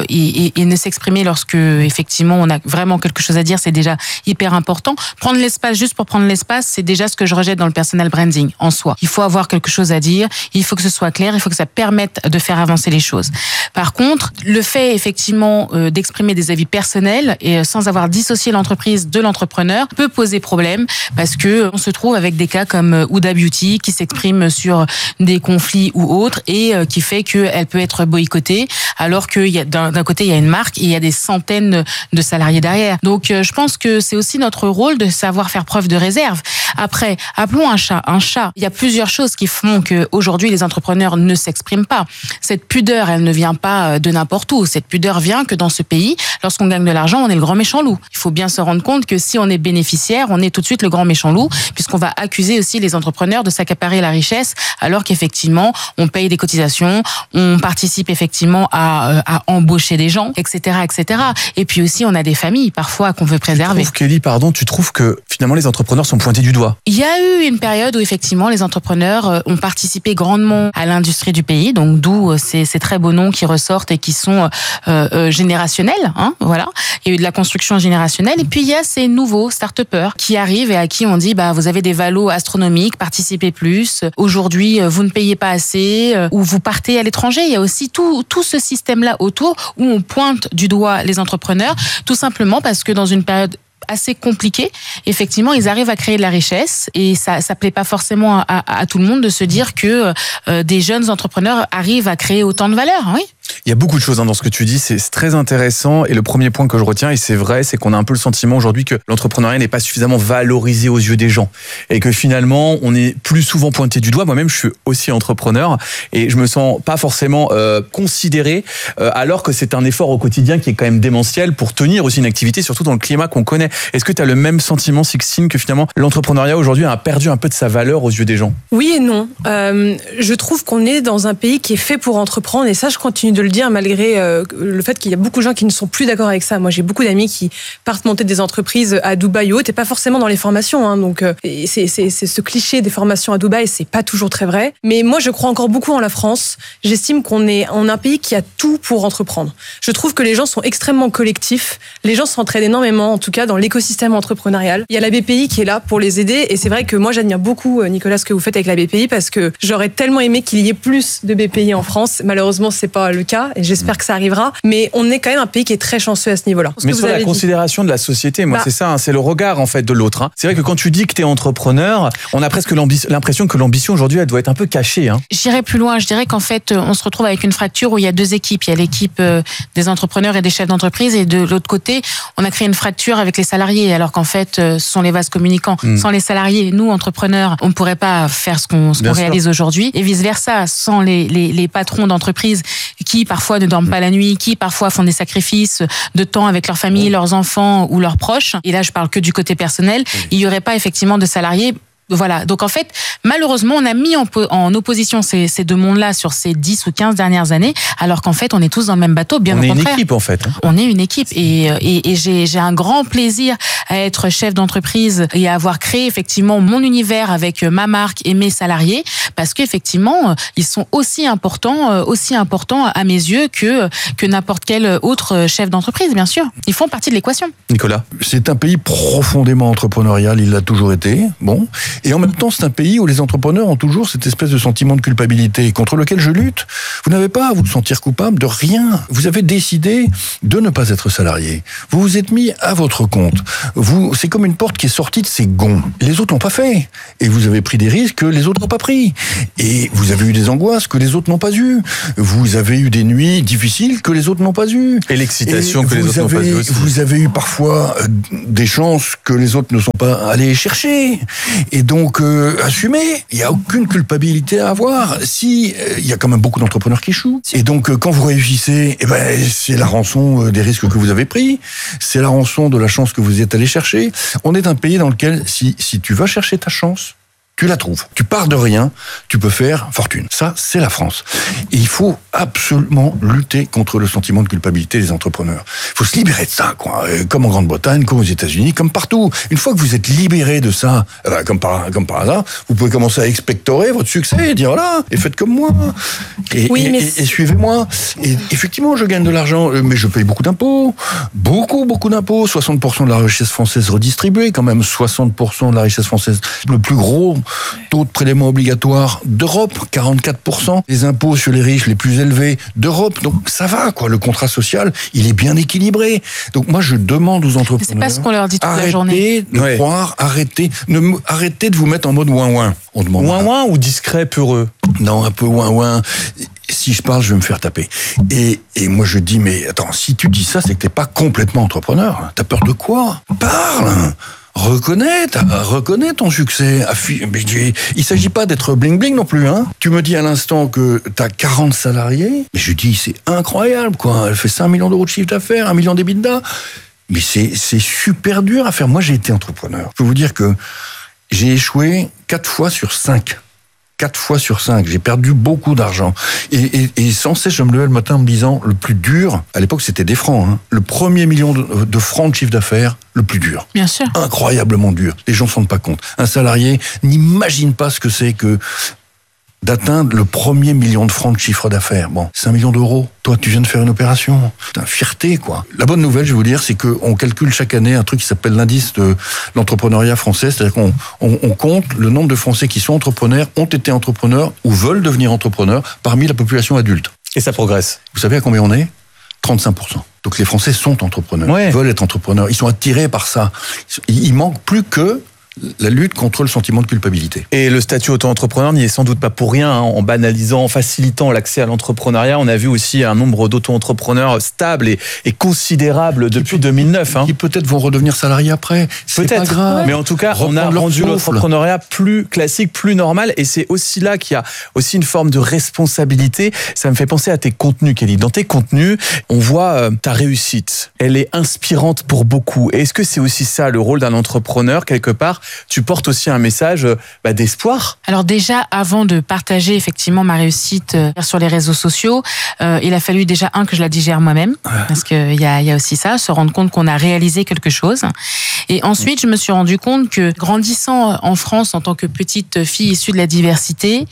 et ne s'exprimer lorsque effectivement on a vraiment quelque chose à dire, c'est déjà hyper important. Prendre l'espace juste pour prendre l'espace, c'est déjà ce que je rejette dans le personal branding en soi. Il faut avoir quelque chose à dire, il faut que ce soit clair, il faut que ça permette de faire avancer les choses. Par contre, le fait effectivement d'exprimer des avis personnels et sans avoir dissocié l'entreprise de l'entrepreneur peut poser problème parce que on se trouve avec des cas comme Huda Beauty qui s'exprime sur des conflits ou autres et qui fait qu'elle peut être boycottée alors que d'un côté il y a une marque et il y a des centaines de salariés derrière. Donc je pense que c'est aussi notre rôle de savoir faire preuve de réserve. Après, appelons un chat un chat. Il y a plusieurs choses qui font qu'aujourd'hui les entrepreneurs ne s'expriment pas. Cette pudeur, elle ne vient pas de n'importe où. Cette pudeur vient que dans ce pays, lorsqu'on gagne de l'argent, on est le grand méchant loup. Il faut bien se rendre compte que si on est bénéficiaire, on est tout de suite le grand méchant loup, puisqu'on va accuser aussi les entrepreneurs de s'accaparer la richesse, alors qu'effectivement, on paye des cotisations, on participe effectivement à embaucher des gens, etc., etc. Et puis aussi, on a des familles, parfois, qu'on veut préserver. Kelly, tu trouves que finalement, les entrepreneurs sont pointés du doigt? Il y a eu une période où effectivement, les entrepreneurs ont participé grandement à l'industrie du pays, donc d'où ces très beaux noms qui ressortent et qui sont générationnels, voilà. Il y a eu de la construction générationnelle et puis il y a ces nouveaux start-upers qui arrivent et à qui on dit vous avez des valos astronomiques, participez plus. Aujourd'hui, vous ne payez pas assez ou vous partez à l'étranger. Il y a aussi tout ce système-là autour où on pointe du doigt les entrepreneurs, tout simplement parce que dans une période assez compliqué. Effectivement, ils arrivent à créer de la richesse et ça plaît pas forcément à tout le monde de se dire que des jeunes entrepreneurs arrivent à créer autant de valeur. Oui. Il y a beaucoup de choses dans ce que tu dis, c'est très intéressant et le premier point que je retiens, et c'est vrai, c'est qu'on a un peu le sentiment aujourd'hui que l'entrepreneuriat n'est pas suffisamment valorisé aux yeux des gens et que finalement on est plus souvent pointé du doigt. Moi-même je suis aussi entrepreneur et je me sens pas forcément considéré alors que c'est un effort au quotidien qui est quand même démentiel pour tenir aussi une activité, surtout dans le climat qu'on connaît. Est-ce que tu as le même sentiment, Sixtine, que finalement l'entrepreneuriat aujourd'hui a perdu un peu de sa valeur aux yeux des gens? Oui et non. Je trouve qu'on est dans un pays qui est fait pour entreprendre et ça je continue de le dire malgré le fait qu'il y a beaucoup de gens qui ne sont plus d'accord avec ça. Moi j'ai beaucoup d'amis qui partent monter des entreprises à Dubaï ou autre et pas forcément dans les formations. Donc c'est ce cliché des formations à Dubaï, c'est pas toujours très vrai. Mais moi je crois encore beaucoup en la France. J'estime qu'on est un pays qui a tout pour entreprendre. Je trouve que les gens sont extrêmement collectifs. Les gens s'entraident énormément, en tout cas dans l'écosystème entrepreneurial. Il y a la BPI qui est là pour les aider et c'est vrai que moi j'admire beaucoup Nicolas ce que vous faites avec la BPI parce que j'aurais tellement aimé qu'il y ait plus de BPI en France. Malheureusement c'est pas le cas et j'espère que ça arrivera. Mais on est quand même un pays qui est très chanceux à ce niveau-là. Mais sur la considération de la société, moi c'est ça, c'est le regard en fait de l'autre. C'est vrai que quand tu dis que tu es entrepreneur, on a presque l'impression que l'ambition aujourd'hui elle doit être un peu cachée. J'irais plus loin, je dirais qu'en fait on se retrouve avec une fracture où il y a deux équipes. Il y a l'équipe des entrepreneurs et des chefs d'entreprise et de l'autre côté on a créé une fracture avec les salariés alors qu'en fait ce sont les vases communicants. Sans les salariés, nous entrepreneurs, on ne pourrait pas faire ce qu'on réalise aujourd'hui et vice versa. Sans les patrons d'entreprise qui parfois ne dorment pas la nuit, qui parfois font des sacrifices de temps avec leur famille, leurs enfants ou leurs proches. Et là je parle que du côté personnel. Il n'y aurait pas effectivement de salariés Voilà. Donc en fait, malheureusement, on a mis en opposition ces deux mondes-là sur ces 10 ou 15 dernières années, alors qu'en fait, on est tous dans le même bateau, bien au contraire. On est une équipe, en fait. On est une équipe. Et j'ai un grand plaisir à être chef d'entreprise et à avoir créé effectivement mon univers avec ma marque et mes salariés, parce qu'effectivement, ils sont aussi importants à mes yeux que n'importe quel autre chef d'entreprise, bien sûr. Ils font partie de l'équation. Nicolas? C'est un pays profondément entrepreneurial, il l'a toujours été. Bon. Et en même temps, c'est un pays où les entrepreneurs ont toujours cette espèce de sentiment de culpabilité contre lequel je lutte. Vous n'avez pas à vous sentir coupable de rien. Vous avez décidé de ne pas être salarié. Vous vous êtes mis à votre compte. C'est comme une porte qui est sortie de ses gonds. Les autres l'ont pas fait. Et vous avez pris des risques que les autres n'ont pas pris. Et vous avez eu des angoisses que les autres n'ont pas eues. Vous avez eu des nuits difficiles que les autres n'ont pas eues. Et l'excitation que les autres n'ont pas eues aussi. Vous avez eu parfois des chances que les autres ne sont pas allés chercher. Et donc, assumez, il n'y a aucune culpabilité à avoir. Si, il y a quand même beaucoup d'entrepreneurs qui échouent. Et donc, quand vous réussissez, c'est la rançon des risques que vous avez pris. C'est la rançon de la chance que vous êtes allé chercher. On est un pays dans lequel, si tu vas chercher ta chance, tu la trouves. Tu pars de rien, tu peux faire fortune. Ça, c'est la France. Et il faut absolument lutter contre le sentiment de culpabilité des entrepreneurs. Il faut se libérer de ça, quoi. Comme en Grande-Bretagne, comme aux États-Unis, comme partout. Une fois que vous êtes libéré de ça, comme par hasard, vous pouvez commencer à expectorer votre succès et dire voilà, et faites comme moi. Et suivez-moi. Et effectivement, je gagne de l'argent, mais je paye beaucoup d'impôts. Beaucoup d'impôts. 60% de la richesse française redistribuée, quand même. 60% de la richesse française. Le plus gros taux de prélèvement obligatoire d'Europe, 44%. Les impôts sur les riches les plus élevés d'Europe. Donc ça va, quoi. Le contrat social, il est bien équilibré. Donc moi, je demande aux entrepreneurs... C'est pas ce qu'on leur dit toute la journée. Arrêtez de croire, arrêtez de vous mettre en mode ouin-ouin. Ouin-ouin ou discret, peureux? Non, un peu ouin-ouin. Si je parle, je vais me faire taper. Et moi, je dis, mais attends, si tu dis ça, c'est que t'es pas complètement entrepreneur. T'as peur de quoi? Parle! Reconnais ton succès. Il s'agit pas d'être bling-bling non plus, hein. Tu me dis à l'instant que t'as 40 salariés. Mais je dis, c'est incroyable, quoi. Elle fait 5 millions d'euros de chiffre d'affaires, 1 million d'EBITDA. Mais c'est super dur à faire. Moi, j'ai été entrepreneur. Je peux vous dire que j'ai échoué 4 fois sur 5. 4 fois sur 5. J'ai perdu beaucoup d'argent. Et sans cesse, je me levais le matin en me disant, le plus dur, à l'époque, c'était des francs, hein. Le premier million de francs de chiffre d'affaires, le plus dur. Bien sûr. Incroyablement dur. Les gens ne se rendent pas compte. Un salarié n'imagine pas ce que c'est que d'atteindre le premier million de francs de chiffre d'affaires. Bon, 5 millions d'euros. Toi, tu viens de faire une opération. C'est une fierté, quoi. La bonne nouvelle, je vais vous dire, c'est qu'on calcule chaque année un truc qui s'appelle l'indice de l'entrepreneuriat français. C'est-à-dire qu'on compte le nombre de Français qui sont entrepreneurs, ont été entrepreneurs ou veulent devenir entrepreneurs parmi la population adulte. Et ça progresse. Vous savez à combien on est? 35%. Donc les Français sont entrepreneurs, veulent être entrepreneurs. Ils sont attirés par ça. Il manque plus que la lutte contre le sentiment de culpabilité. Et le statut auto-entrepreneur n'y est sans doute pas pour rien, hein. En banalisant, en facilitant l'accès à l'entrepreneuriat, on a vu aussi un nombre d'auto-entrepreneurs stable et considérable depuis 2009. Hein. Qui peut-être vont redevenir salariés après. C'est pas grave. Mais en tout cas, on a rendu l'entrepreneuriat plus classique, plus normal. Et c'est aussi là qu'il y a aussi une forme de responsabilité. Ça me fait penser à tes contenus, Kelly. Dans tes contenus, on voit ta réussite. Elle est inspirante pour beaucoup. Et est-ce que c'est aussi ça, le rôle d'un entrepreneur, quelque part? Tu portes aussi un message d'espoir. Alors déjà, avant de partager effectivement ma réussite sur les réseaux sociaux, il a fallu déjà que je la digère moi-même, parce qu'il y a aussi ça, se rendre compte qu'on a réalisé quelque chose. Et ensuite, je me suis rendu compte que grandissant en France en tant que petite fille issue de la diversité,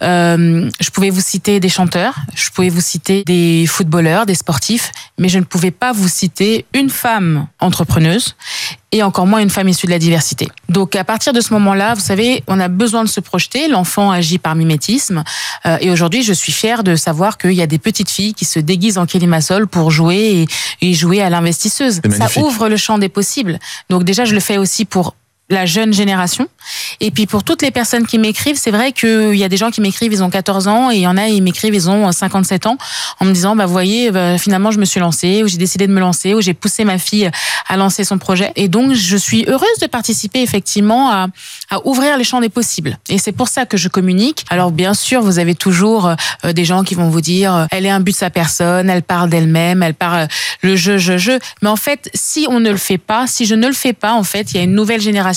je pouvais vous citer des chanteurs, je pouvais vous citer des footballeurs, des sportifs, mais je ne pouvais pas vous citer une femme entrepreneuse et encore moins une femme issue de la diversité. Donc à partir de ce moment-là, vous savez, on a besoin de se projeter, l'enfant agit par mimétisme, et aujourd'hui je suis fière de savoir qu'il y a des petites filles qui se déguisent en Kelly Massol pour jouer et jouer à l'investisseuse. Ça ouvre le champ des possibles. Donc déjà je le fais aussi pour la jeune génération. Et puis pour toutes les personnes qui m'écrivent, c'est vrai qu'il y a des gens qui m'écrivent, ils ont 14 ans, et il y en a, ils m'écrivent, ils ont 57 ans, en me disant, vous voyez, finalement je me suis lancée, ou j'ai décidé de me lancer, ou j'ai poussé ma fille à lancer son projet. Et donc je suis heureuse de participer effectivement à ouvrir les champs des possibles. Et c'est pour ça que je communique. Alors bien sûr, vous avez toujours des gens qui vont vous dire, elle est imbue de sa personne, elle parle d'elle-même, elle parle le je. Mais en fait, si on ne le fait pas, si je ne le fais pas, en fait, il y a une nouvelle génération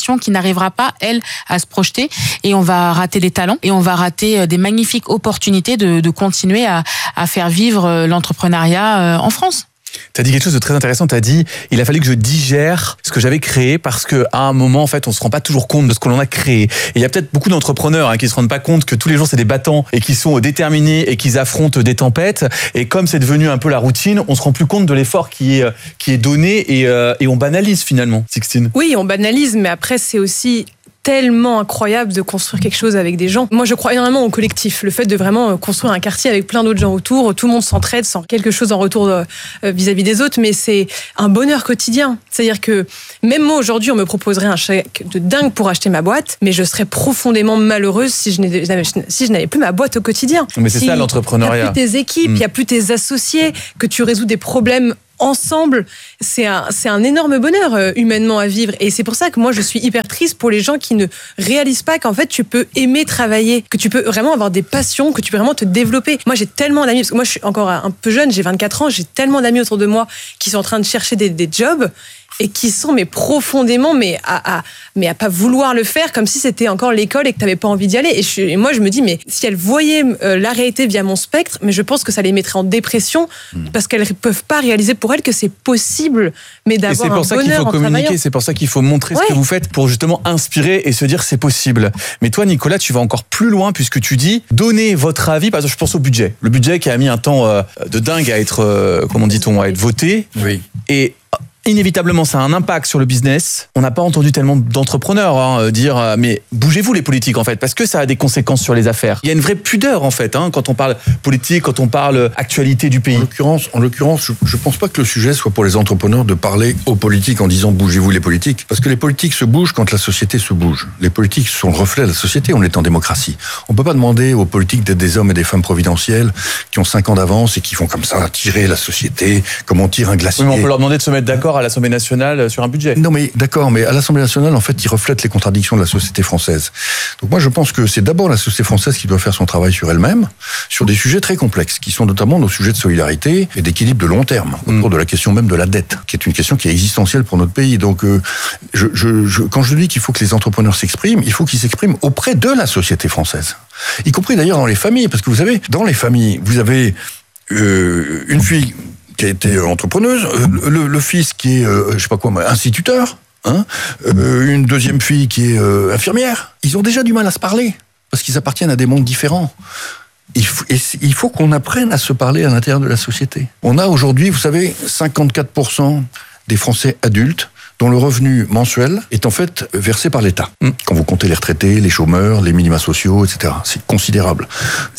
génération qui n'arrivera pas, elle, à se projeter, et on va rater des talents, et on va rater des magnifiques opportunités de continuer à faire vivre l'entrepreneuriat en France. Tu as dit quelque chose de très intéressant, tu as dit il a fallu que je digère ce que j'avais créé parce qu'à un moment, en fait, on se rend pas toujours compte de ce que l'on a créé. Et il y a peut-être beaucoup d'entrepreneurs qui se rendent pas compte que tous les jours, c'est des battants et qui sont déterminés et qui affrontent des tempêtes. Et comme c'est devenu un peu la routine, on se rend plus compte de l'effort qui est donné et on banalise finalement, Sixtine. Oui, on banalise, mais après, c'est aussi tellement incroyable de construire quelque chose avec des gens. Moi, je crois énormément au collectif. Le fait de vraiment construire un quartier avec plein d'autres gens autour, tout le monde s'entraide sans quelque chose en retour vis-à-vis des autres, mais c'est un bonheur quotidien. C'est-à-dire que même moi, aujourd'hui, on me proposerait un chèque de dingue pour acheter ma boîte, mais je serais profondément malheureuse si je n'avais plus ma boîte au quotidien. Mais c'est ça l'entrepreneuriat. Il n'y a plus tes équipes, il n'y a plus tes associés, que tu résous des problèmes ensemble, c'est un énorme bonheur humainement à vivre. Et c'est pour ça que moi, je suis hyper triste pour les gens qui ne réalisent pas qu'en fait, tu peux aimer travailler, que tu peux vraiment avoir des passions, que tu peux vraiment te développer. Moi, j'ai tellement d'amis, parce que moi, je suis encore un peu jeune, j'ai 24 ans, j'ai tellement d'amis autour de moi qui sont en train de chercher des jobs et qui sont profondément à pas vouloir le faire, comme si c'était encore l'école et que tu n'avais pas envie d'y aller. Et moi, je me dis, mais si elles voyaient la réalité via mon spectre, mais je pense que ça les mettrait en dépression parce qu'elles ne peuvent pas réaliser pour elles que c'est possible, mais d'avoir un bonheur en travaillant. C'est pour ça qu'il faut communiquer, c'est pour ça qu'il faut montrer ce que vous faites pour justement inspirer et se dire c'est possible. Mais toi, Nicolas, tu vas encore plus loin puisque tu dis donnez votre avis. Par exemple, je pense au budget. Le budget qui a mis un temps de dingue à être, comment dit-on, à être voté. Oui. Et inévitablement, ça a un impact sur le business. On n'a pas entendu tellement d'entrepreneurs dire mais bougez-vous les politiques en fait, parce que ça a des conséquences sur les affaires. Il y a une vraie pudeur en fait quand on parle politique, quand on parle actualité du pays. En l'occurrence, je pense pas que le sujet soit pour les entrepreneurs de parler aux politiques en disant bougez-vous les politiques, parce que les politiques se bougent quand la société se bouge. Les politiques sont le reflet de la société, on est en démocratie. On peut pas demander aux politiques d'être des hommes et des femmes providentiels qui ont 5 ans d'avance et qui font comme ça tirer la société comme on tire un glacier. Oui, mais on peut leur demander de se mettre d'accord à l'Assemblée nationale sur un budget. Non mais d'accord, mais à l'Assemblée nationale, en fait, ils reflètent les contradictions de la société française. Donc moi, je pense que c'est d'abord la société française qui doit faire son travail sur elle-même, sur des sujets très complexes, qui sont notamment nos sujets de solidarité et d'équilibre de long terme, autour de la question même de la dette, qui est une question qui est existentielle pour notre pays. Donc, quand je dis qu'il faut que les entrepreneurs s'expriment, il faut qu'ils s'expriment auprès de la société française, y compris d'ailleurs dans les familles, parce que vous savez, dans les familles, vous avez une fille qui a été entrepreneuse, le fils qui est, je sais pas quoi, instituteur, une deuxième fille qui est infirmière. Ils ont déjà du mal à se parler, parce qu'ils appartiennent à des mondes différents. Il faut qu'on apprenne à se parler à l'intérieur de la société. On a aujourd'hui, vous savez, 54% des Français adultes dont le revenu mensuel est en fait versé par l'État. Quand vous comptez les retraités, les chômeurs, les minima sociaux, etc. C'est considérable. D'accord ?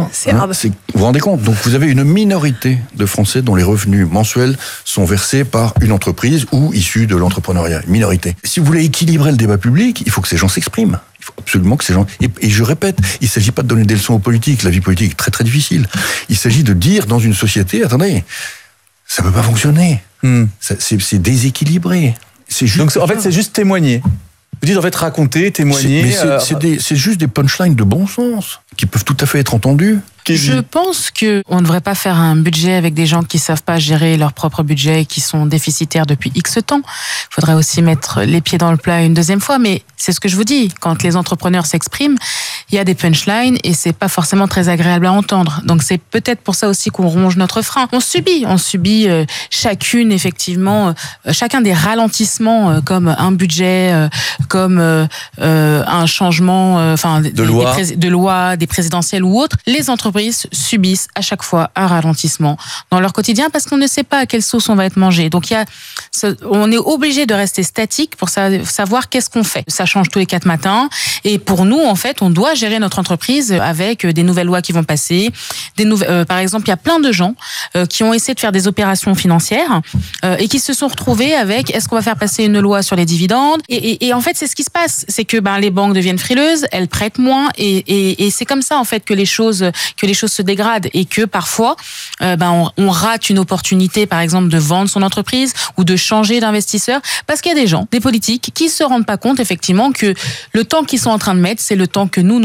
Vous vous rendez compte ? Donc vous avez une minorité de Français dont les revenus mensuels sont versés par une entreprise ou issus de l'entrepreneuriat. Une minorité. Si vous voulez équilibrer le débat public, il faut que ces gens s'expriment. Il faut absolument que ces gens... Et je répète, il ne s'agit pas de donner des leçons aux politiques. La vie politique est très très difficile. Il s'agit de dire dans une société, attendez, ça ne peut pas fonctionner. C'est déséquilibré. Donc en fait, c'est juste témoigner. Vous dites en fait raconter, témoigner. C'est juste des punchlines de bon sens qui peuvent tout à fait être entendues. Je pense qu'on ne devrait pas faire un budget avec des gens qui ne savent pas gérer leur propre budget et qui sont déficitaires depuis X temps. Il faudrait aussi mettre les pieds dans le plat une deuxième fois, mais c'est ce que je vous dis. Quand les entrepreneurs s'expriment, il y a des punchlines et c'est pas forcément très agréable à entendre. Donc c'est peut-être pour ça aussi qu'on ronge notre frein. On subit chacune effectivement, chacun des ralentissements comme un budget, comme un changement, de loi, des présidentielles ou autres. Les entreprises subissent à chaque fois un ralentissement dans leur quotidien parce qu'on ne sait pas à quelle sauce on va être mangé. Donc on est obligé de rester statique pour savoir qu'est-ce qu'on fait. Ça change tous les 4 matins et pour nous en fait on doit gérer notre entreprise avec des nouvelles lois qui vont passer. Par exemple, il y a plein de gens qui ont essayé de faire des opérations financières et qui se sont retrouvés avec est-ce qu'on va faire passer une loi sur les dividendes et en fait c'est ce qui se passe, c'est que les banques deviennent frileuses, elles prêtent moins et c'est comme ça en fait que les choses se dégradent et que parfois on rate une opportunité par exemple de vendre son entreprise ou de changer d'investisseur parce qu'il y a des gens, des politiques qui se rendent pas compte effectivement que le temps qu'ils sont en train de mettre c'est le temps que nous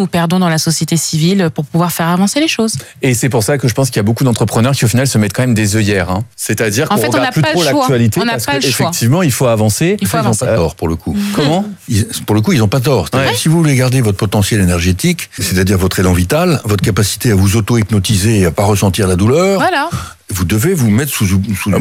nous perdons dans la société civile pour pouvoir faire avancer les choses. Et c'est pour ça que je pense qu'il y a beaucoup d'entrepreneurs qui au final se mettent quand même des œillères. Hein. C'est-à-dire qu'on regarde plus trop l'actualité parce qu'effectivement, il faut avancer. Ils n'ont pas tort pour le coup. Comment ? Pour le coup, ils n'ont pas tort. Si vous voulez garder votre potentiel énergétique, c'est-à-dire votre élan vital, votre capacité à vous auto-hypnotiser et à pas ressentir la douleur, vous devez vous mettre sous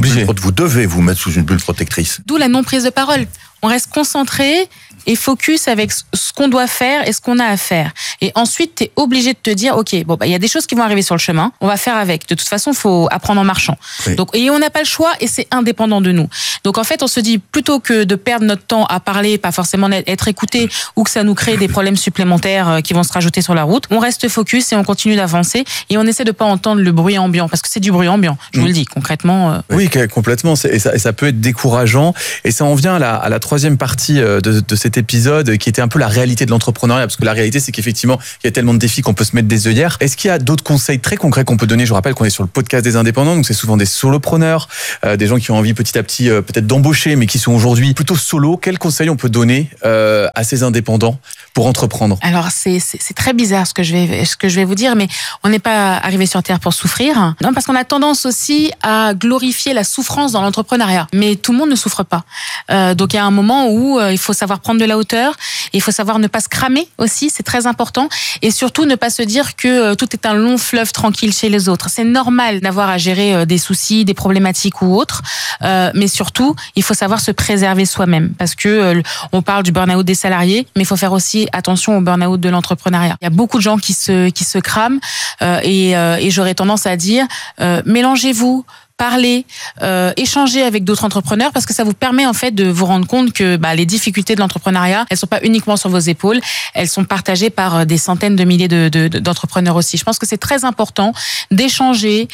une bulle protectrice. D'où la non-prise de parole. On reste concentré et focus avec ce qu'on doit faire et ce qu'on a à faire. Et ensuite, tu es obligé de te dire, OK, bon, il y a des choses qui vont arriver sur le chemin, on va faire avec. De toute façon, il faut apprendre en marchant. Oui. Donc, et on n'a pas le choix et c'est indépendant de nous. Donc, en fait, on se dit, plutôt que de perdre notre temps à parler, pas forcément être écouté ou que ça nous crée des problèmes supplémentaires qui vont se rajouter sur la route, on reste focus et on continue d'avancer et on essaie de pas entendre le bruit ambiant parce que c'est du bruit ambiant, je vous le dis, concrètement. Oui, complètement. Et ça peut être décourageant. Et ça en vient à la troisième partie de cet épisode qui était un peu la réalité de l'entrepreneuriat, parce que la réalité c'est qu'effectivement il y a tellement de défis qu'on peut se mettre des œillères. Est-ce qu'il y a d'autres conseils très concrets qu'on peut donner ? Je vous rappelle qu'on est sur le podcast des indépendants, donc c'est souvent des solopreneurs, des gens qui ont envie petit à petit peut-être d'embaucher mais qui sont aujourd'hui plutôt solo. Quels conseils on peut donner à ces indépendants pour entreprendre ? Alors c'est très bizarre ce que je vais vous dire, mais on n'est pas arrivé sur Terre pour souffrir. Non, parce qu'on a tendance aussi à glorifier la souffrance dans l'entrepreneuriat, mais tout le monde ne souffre pas. Donc il y a un moment où il faut savoir prendre de la hauteur, il faut savoir ne pas se cramer aussi, c'est très important, et surtout ne pas se dire que tout est un long fleuve tranquille chez les autres. C'est normal d'avoir à gérer des soucis, des problématiques ou autres, mais surtout il faut savoir se préserver soi-même, parce que on parle du burn-out des salariés, mais il faut faire aussi attention au burn-out de l'entrepreneuriat. Il y a beaucoup de gens qui se crament, et j'aurais tendance à dire mélangez-vous, parler, échanger avec d'autres entrepreneurs, parce que ça vous permet en fait de vous rendre compte que les difficultés de l'entrepreneuriat, elles sont pas uniquement sur vos épaules, elles sont partagées par des centaines de milliers d'entrepreneurs aussi. Je pense que c'est très important d'échanger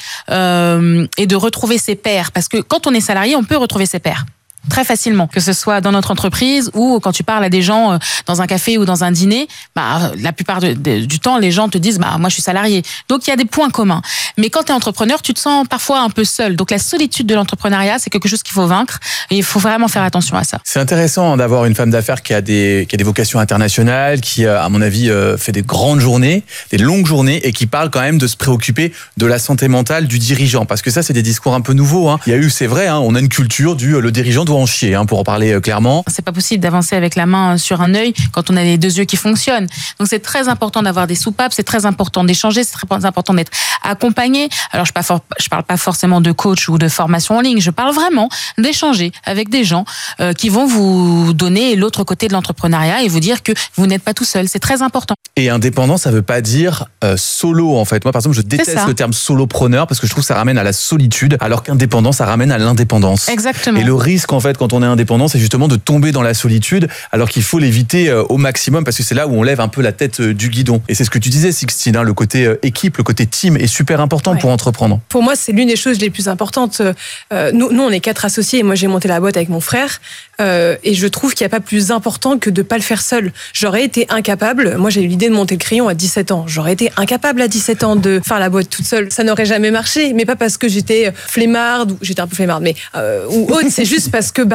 et de retrouver ses pairs, parce que quand on est salarié, on peut retrouver ses pairs très facilement, que ce soit dans notre entreprise ou quand tu parles à des gens dans un café ou dans un dîner, la plupart du temps, les gens te disent moi je suis salarié. Donc il y a des points communs. Mais quand tu es entrepreneur, tu te sens parfois un peu seul. Donc la solitude de l'entrepreneuriat, c'est quelque chose qu'il faut vaincre et il faut vraiment faire attention à ça. C'est intéressant d'avoir une femme d'affaires qui a des vocations internationales, qui à mon avis fait des grandes journées, des longues journées, et qui parle quand même de se préoccuper de la santé mentale du dirigeant, parce que ça c'est des discours un peu nouveaux. Il y a eu, c'est vrai, on a une culture le dirigeant doit en chier, pour en parler clairement. C'est pas possible d'avancer avec la main sur un œil quand on a les deux yeux qui fonctionnent. Donc c'est très important d'avoir des soupapes, c'est très important d'échanger, c'est très important d'être accompagné. Alors je parle pas forcément de coach ou de formation en ligne, je parle vraiment d'échanger avec des gens qui vont vous donner l'autre côté de l'entrepreneuriat et vous dire que vous n'êtes pas tout seul. C'est très important. Et indépendant, ça veut pas dire solo en fait. Moi par exemple, je déteste le terme solopreneur parce que je trouve que ça ramène à la solitude, alors qu'indépendant, ça ramène à l'indépendance. Exactement. Et le risque en fait quand on est indépendant, c'est justement de tomber dans la solitude, alors qu'il faut l'éviter au maximum, parce que c'est là où on lève un peu la tête du guidon. Et c'est ce que tu disais, Sixtine, le côté équipe, le côté team est super important pour entreprendre. Pour moi, c'est l'une des choses les plus importantes. Nous, on est 4 associés et moi, j'ai monté la boîte avec mon frère. Et je trouve qu'il n'y a pas plus important que de ne pas le faire seul. J'aurais été incapable, moi j'ai eu l'idée de monter le crayon à 17 ans, j'aurais été incapable à 17 ans de faire la boîte toute seule. Ça n'aurait jamais marché, mais pas parce que j'étais flemmarde, ou j'étais un peu flemmarde, mais ou autre, c'est juste parce que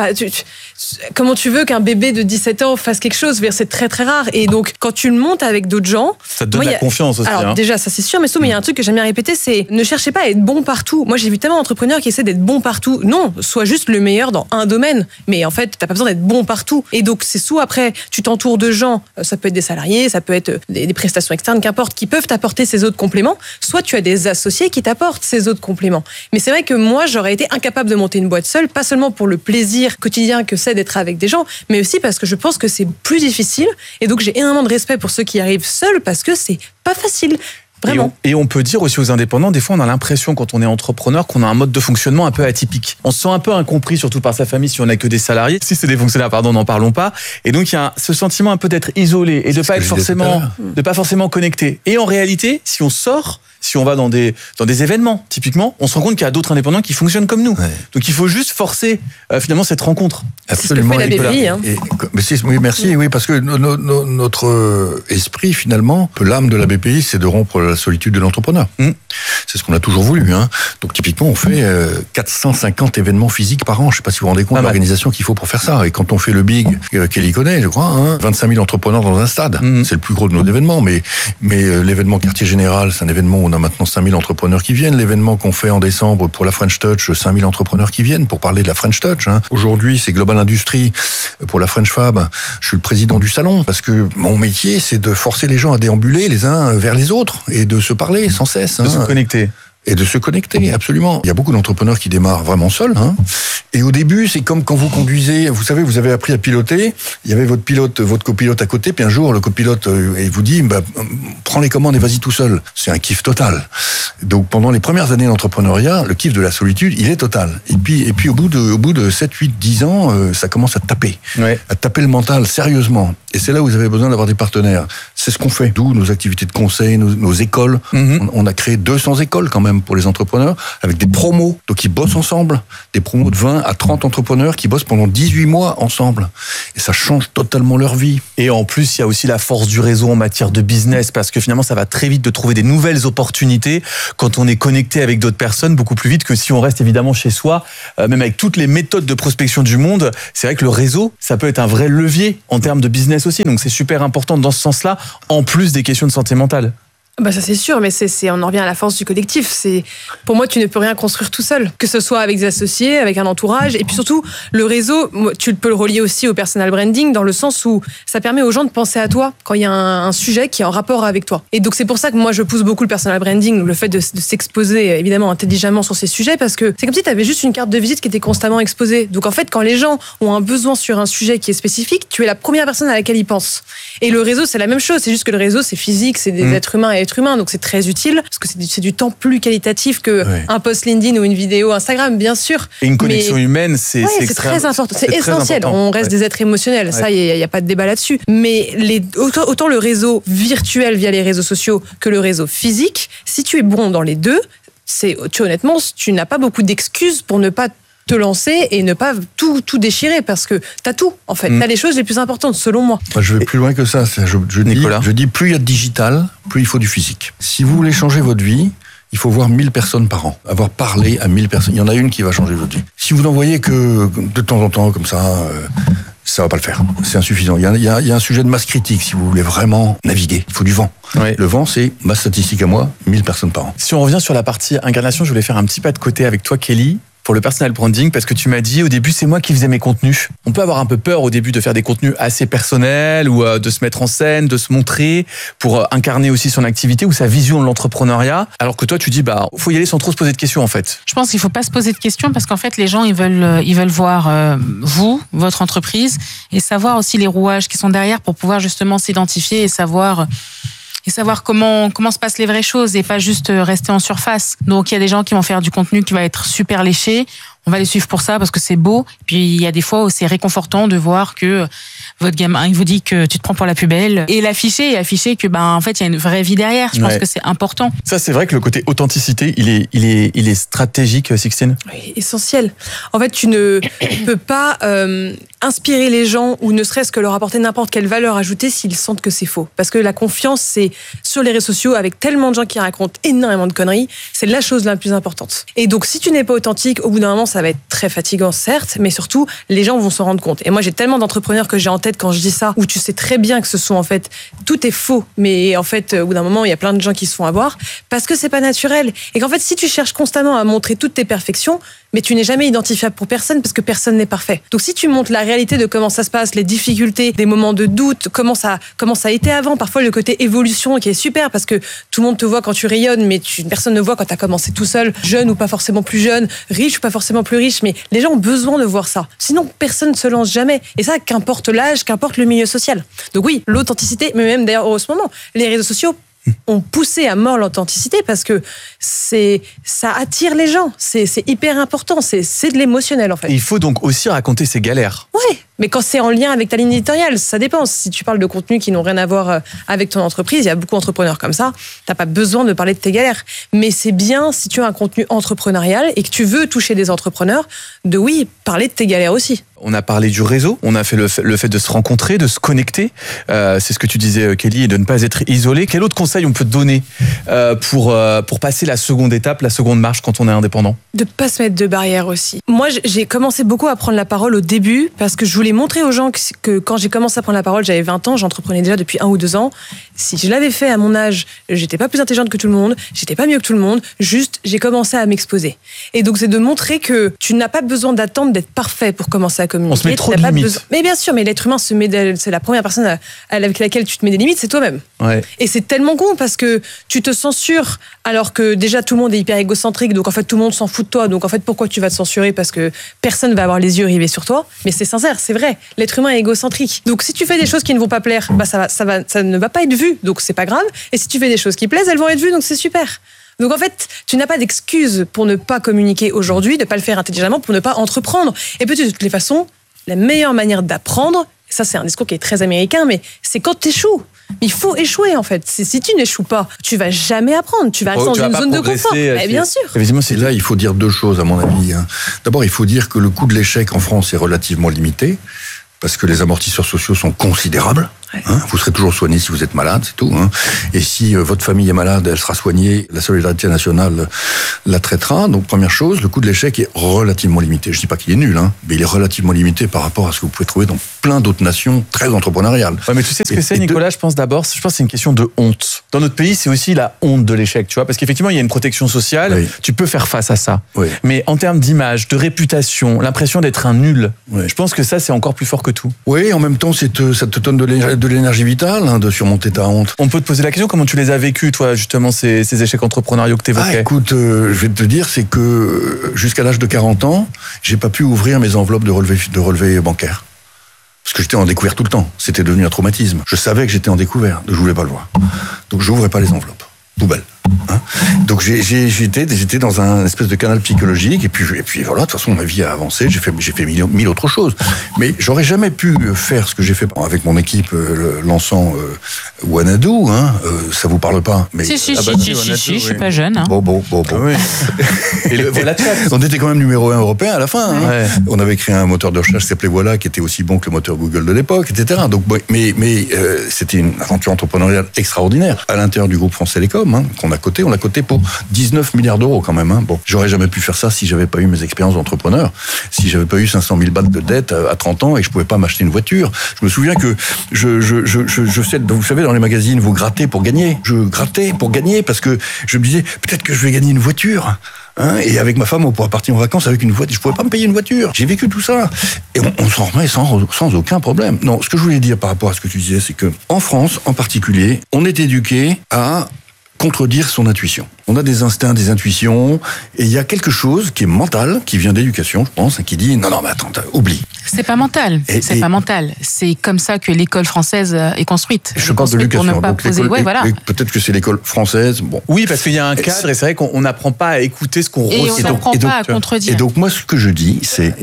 comment tu veux qu'un bébé de 17 ans fasse quelque chose ? C'est très très rare. Et donc quand tu le montes avec d'autres gens... Ça te donne la confiance aussi. Alors déjà, ça c'est sûr, mais il y a un truc que j'aime bien répéter, c'est ne cherchez pas à être bon partout. Moi j'ai vu tellement d'entrepreneurs qui essaient d'être bons partout. Non, sois juste le meilleur dans un domaine. Mais en fait, t'as pas besoin d'être bon partout. Et donc, c'est soit après, tu t'entoures de gens, ça peut être des salariés, ça peut être des prestations externes, qu'importe, qui peuvent t'apporter ces autres compléments, soit tu as des associés qui t'apportent ces autres compléments. Mais c'est vrai que moi, j'aurais été incapable de monter une boîte seule, pas seulement pour le plaisir quotidien que c'est d'être avec des gens, mais aussi parce que je pense que c'est plus difficile. Et donc, j'ai énormément de respect pour ceux qui arrivent seuls, parce que c'est pas facile. Et on peut dire aussi aux indépendants, des fois on a l'impression quand on est entrepreneur qu'on a un mode de fonctionnement un peu atypique. On se sent un peu incompris, surtout par sa famille si on n'a que des salariés. Si c'est des fonctionnaires, n'en parlons pas. Et donc il y a ce sentiment un peu d'être isolé et de pas forcément connecté. Et en réalité, si on sort, si on va dans des événements, typiquement, on se rend compte qu'il y a d'autres indépendants qui fonctionnent comme nous. Ouais. Donc il faut juste forcer finalement cette rencontre. Absolument. C'est ce que fait la BPI. Oui, merci. Oui, parce que notre esprit, finalement, l'âme de la BPI, c'est de rompre la solitude de l'entrepreneur. C'est ce qu'on a toujours voulu. Donc typiquement, on fait 450 événements physiques par an. Je ne sais pas si vous vous rendez compte de l'organisation qu'il faut pour faire ça. Et quand on fait le Big, Kelly connaît, je crois, 25 000 entrepreneurs dans un stade. C'est le plus gros de nos événements. Mais l'événement Quartier Général, c'est un événement où on a maintenant 5 000 entrepreneurs qui viennent. L'événement qu'on fait en décembre pour la French Touch, 5 000 entrepreneurs qui viennent pour parler de la French Touch. Aujourd'hui, c'est Global Industrie pour la French Fab. Je suis le président du salon parce que mon métier, c'est de forcer les gens à déambuler les uns vers les autres et de se parler sans cesse. De se connecter. Et de se connecter, absolument. Il y a beaucoup d'entrepreneurs qui démarrent vraiment seuls. Et au début, c'est comme quand vous conduisez, vous savez, vous avez appris à piloter, il y avait votre copilote à côté, puis un jour, le copilote il vous dit, prends les commandes et vas-y tout seul. C'est un kiff total. Donc pendant les premières années d'entrepreneuriat, le kiff de la solitude, il est total. Et puis au bout de 7, 8, 10 ans, ça commence à taper. Ouais. À taper le mental, sérieusement. Et c'est là où vous avez besoin d'avoir des partenaires. C'est ce qu'on fait. D'où nos activités de conseil, nos écoles. On a créé 200 écoles quand même pour les entrepreneurs, avec des promos. Donc ils bossent ensemble. Des promos de 20 à 30 entrepreneurs qui bossent pendant 18 mois ensemble. Et ça change totalement leur vie. Et en plus, il y a aussi la force du réseau en matière de business, parce que finalement, ça va très vite de trouver des nouvelles opportunités quand on est connecté avec d'autres personnes, beaucoup plus vite que si on reste évidemment chez soi. Même avec toutes les méthodes de prospection du monde, c'est vrai que le réseau, ça peut être un vrai levier en termes de business aussi. Donc c'est super important dans ce sens-là, en plus des questions de santé mentale. Ça c'est sûr, mais on en revient à la force du collectif. Pour moi, tu ne peux rien construire tout seul, que ce soit avec des associés, avec un entourage, et puis surtout le réseau. Tu peux le relier aussi au personal branding dans le sens où ça permet aux gens de penser à toi quand il y a un sujet qui est en rapport avec toi. Et donc c'est pour ça que moi je pousse beaucoup le personal branding, le fait de s'exposer évidemment intelligemment sur ces sujets, parce que c'est comme si tu avais juste une carte de visite qui était constamment exposée. Donc en fait, quand les gens ont un besoin sur un sujet qui est spécifique, tu es la première personne à laquelle ils pensent. Et le réseau, c'est la même chose. C'est juste que le réseau, c'est physique, c'est des êtres humains et être humain, donc c'est très utile parce que c'est du temps plus qualitatif que un post LinkedIn ou une vidéo Instagram, bien sûr. Et une connexion humaine, c'est très important, c'est essentiel. On reste des êtres émotionnels, ça, il y a pas de débat là-dessus. Mais autant le réseau virtuel via les réseaux sociaux que le réseau physique, si tu es bon dans les deux, honnêtement, tu n'as pas beaucoup d'excuses pour ne pas te lancer et ne pas tout déchirer, parce que t'as tout, en fait. T'as les choses les plus importantes, selon moi. Je vais plus loin que ça. Je dis, plus il y a de digital, plus il faut du physique. Si vous voulez changer votre vie, il faut voir 1000 personnes par an. Avoir parlé à 1000 personnes. Il y en a une qui va changer votre vie. Si vous n'en voyez que de temps en temps, comme ça, ça va pas le faire. C'est insuffisant. Il y a un sujet de masse critique, si vous voulez vraiment naviguer. Il faut du vent. Ouais. Le vent, c'est ma statistique à moi, 1000 personnes par an. Si on revient sur la partie incarnation, je voulais faire un petit pas de côté avec toi, Kelly, pour le personal branding, parce que tu m'as dit au début, c'est moi qui faisais mes contenus. On peut avoir un peu peur au début de faire des contenus assez personnels ou de se mettre en scène, de se montrer pour incarner aussi son activité ou sa vision de l'entrepreneuriat. Alors que toi, tu dis, faut y aller sans trop se poser de questions, en fait. Je pense qu'il faut pas se poser de questions parce qu'en fait, les gens, ils veulent voir vous, votre entreprise, et savoir aussi les rouages qui sont derrière pour pouvoir justement s'identifier et savoir comment se passent les vraies choses et pas juste rester en surface. Donc il y a des gens qui vont faire du contenu qui va être super léché, on va les suivre pour ça parce que c'est beau. Puis il y a des fois où c'est réconfortant de voir que votre gamin, il vous dit que tu te prends pour la plus belle, et l'afficher et afficher que en fait il y a une vraie vie derrière. Je pense que c'est important. Ça, c'est vrai que le côté authenticité, il est stratégique, Sixtine. Oui, essentiel. En fait, tu ne peux pas inspirer les gens ou ne serait-ce que leur apporter n'importe quelle valeur ajoutée s'ils sentent que c'est faux. Parce que la confiance, c'est sur les réseaux sociaux, avec tellement de gens qui racontent énormément de conneries, c'est la chose la plus importante. Et donc, si tu n'es pas authentique, au bout d'un moment, ça va être très fatigant, certes, mais surtout, les gens vont s'en rendre compte. Et moi, j'ai tellement d'entrepreneurs que j'ai en tête quand je dis ça, où tu sais très bien que ce sont en fait, tout est faux, mais en fait, au bout d'un moment, il y a plein de gens qui se font avoir, parce que c'est pas naturel. Et qu'en fait, si tu cherches constamment à montrer toutes tes perfections, mais tu n'es jamais identifiable pour personne parce que personne n'est parfait. Donc si tu montres la réalité de comment ça se passe, les difficultés, des moments de doute, comment ça a été avant, parfois le côté évolution qui est super parce que tout le monde te voit quand tu rayonnes, mais personne ne voit quand tu as commencé tout seul, jeune ou pas forcément plus jeune, riche ou pas forcément plus riche, mais les gens ont besoin de voir ça. Sinon, personne ne se lance jamais. Et ça, qu'importe l'âge, qu'importe le milieu social. Donc oui, l'authenticité, mais même d'ailleurs en ce moment, les réseaux sociaux ont poussé à mort l'authenticité parce que ça attire les gens. C'est hyper important. C'est de l'émotionnel, en fait. Et il faut donc aussi raconter ses galères. Ouais. Mais quand c'est en lien avec ta ligne éditoriale, ça dépend. Si tu parles de contenus qui n'ont rien à voir avec ton entreprise, il y a beaucoup d'entrepreneurs comme ça, t'as pas besoin de parler de tes galères. Mais c'est bien, si tu as un contenu entrepreneurial et que tu veux toucher des entrepreneurs, de parler de tes galères aussi. On a parlé du réseau, on a fait le fait de se rencontrer, de se connecter. C'est ce que tu disais, Kelly, et de ne pas être isolé. Quel autre conseil on peut te donner pour passer la seconde étape, la seconde marche quand on est indépendant ? De pas se mettre de barrières aussi. Moi, j'ai commencé beaucoup à prendre la parole au début parce que je voulais montrer aux gens que quand j'ai commencé à prendre la parole, j'avais 20 ans, j'entreprenais déjà depuis 1 ou 2 ans. Si je l'avais fait à mon âge, j'étais pas plus intelligente que tout le monde, j'étais pas mieux que tout le monde, juste j'ai commencé à m'exposer. Et donc c'est de montrer que tu n'as pas besoin d'attendre d'être parfait pour commencer à communiquer. On se met trop de limites. Mais bien sûr, mais l'être humain c'est la première personne avec laquelle tu te mets des limites, c'est toi-même. Ouais. Et c'est tellement con parce que tu te censures alors que déjà tout le monde est hyper égocentrique, donc en fait tout le monde s'en fout de toi, donc en fait pourquoi tu vas te censurer parce que personne va avoir les yeux rivés sur toi. Mais c'est sincère, c'est vrai, l'être humain est égocentrique. Donc si tu fais des choses qui ne vont pas plaire, ça ne va pas être vu, donc c'est pas grave. Et si tu fais des choses qui plaisent, elles vont être vues, donc c'est super. Donc en fait, tu n'as pas d'excuse pour ne pas communiquer aujourd'hui, de ne pas le faire intelligemment, pour ne pas entreprendre. Et peut-être de toutes les façons, la meilleure manière d'apprendre, ça c'est un discours qui est très américain, mais c'est quand tu échoues. Il faut échouer en fait. Si tu n'échoues pas, tu vas jamais apprendre. Tu vas rester dans une zone de confort. Mais bien sûr. Évidemment, c'est là, il faut dire 2 choses à mon avis. D'abord, il faut dire que le coût de l'échec en France est relativement limité parce que les amortisseurs sociaux sont considérables. Vous serez toujours soigné si vous êtes malade, c'est tout. Et si votre famille est malade, elle sera soignée, la solidarité nationale la traitera. Donc première chose, le coût de l'échec est relativement limité. Je dis pas qu'il est nul, mais il est relativement limité par rapport à ce que vous pouvez trouver dans plein d'autres nations très entrepreneuriales. Ouais, mais tu sais ce que c'est, Nicolas, je pense que c'est une question de honte. Dans notre pays, c'est aussi la honte de l'échec, tu vois, parce qu'effectivement, il y a une protection sociale, oui. Tu peux faire face à ça. Oui. Mais en termes d'image, de réputation, l'impression d'être un nul, oui. Je pense que ça, c'est encore plus fort que tout. Oui, en même temps, ça te donne de l'énergie vitale de surmonter ta honte. On peut te poser la question, comment tu les as vécus, toi, justement, ces échecs entrepreneuriaux que tu évoquais ? Écoute, je vais te dire, c'est que jusqu'à l'âge de 40 ans, j'ai pas pu ouvrir mes enveloppes de relevés bancaires. Parce que j'étais en découvert tout le temps. C'était devenu un traumatisme. Je savais que j'étais en découvert, je voulais pas le voir. Donc j'ouvrais pas les enveloppes. Poubelle. Donc j'étais dans un espèce de canal psychologique et puis voilà, de toute façon ma vie a avancé, j'ai fait mille autres choses, mais j'aurais jamais pu faire ce que j'ai fait avec mon équipe lançant Wanadu, ça vous parle pas, mais si, je suis pas jeune. Bon. Oui. Et voilà, on était quand même numéro 1 européen à la fin. Ouais. On avait créé un moteur de recherche qui s'appelait Voilà, qui était aussi bon que le moteur Google de l'époque, etc. Donc mais c'était une aventure entrepreneuriale extraordinaire à l'intérieur du groupe France Télécom, qu'on a coté. On l'a coté pour 19 milliards d'euros quand même. Bon, j'aurais jamais pu faire ça si j'avais pas eu mes expériences d'entrepreneur, si j'avais pas eu 500 000 balles de dette à 30 ans et que je pouvais pas m'acheter une voiture. Je me souviens que je sais, vous savez, dans les magazines, vous grattez pour gagner. Je grattais pour gagner parce que je me disais, peut-être que je vais gagner une voiture. Et avec ma femme, on pourra partir en vacances avec une voiture. Je pouvais pas me payer une voiture. J'ai vécu tout ça. Et on s'en remet sans aucun problème. Non, ce que je voulais dire par rapport à ce que tu disais, c'est que en France, en particulier, on est éduqué à contredire son intuition. On a des instincts, des intuitions, et il y a quelque chose qui est mental, qui vient d'éducation, je pense, qui dit non, mais attends, oublie. C'est pas mental. Pas mental. C'est comme ça que l'école française est construite. Je parle de l'éducation. Voilà. Peut-être que c'est l'école française. Bon. Oui, parce qu'il y a un cadre, et c'est vrai qu'on n'apprend pas à écouter ce qu'on ressent. Et on n'apprend pas à contredire. Et donc moi, ce que je dis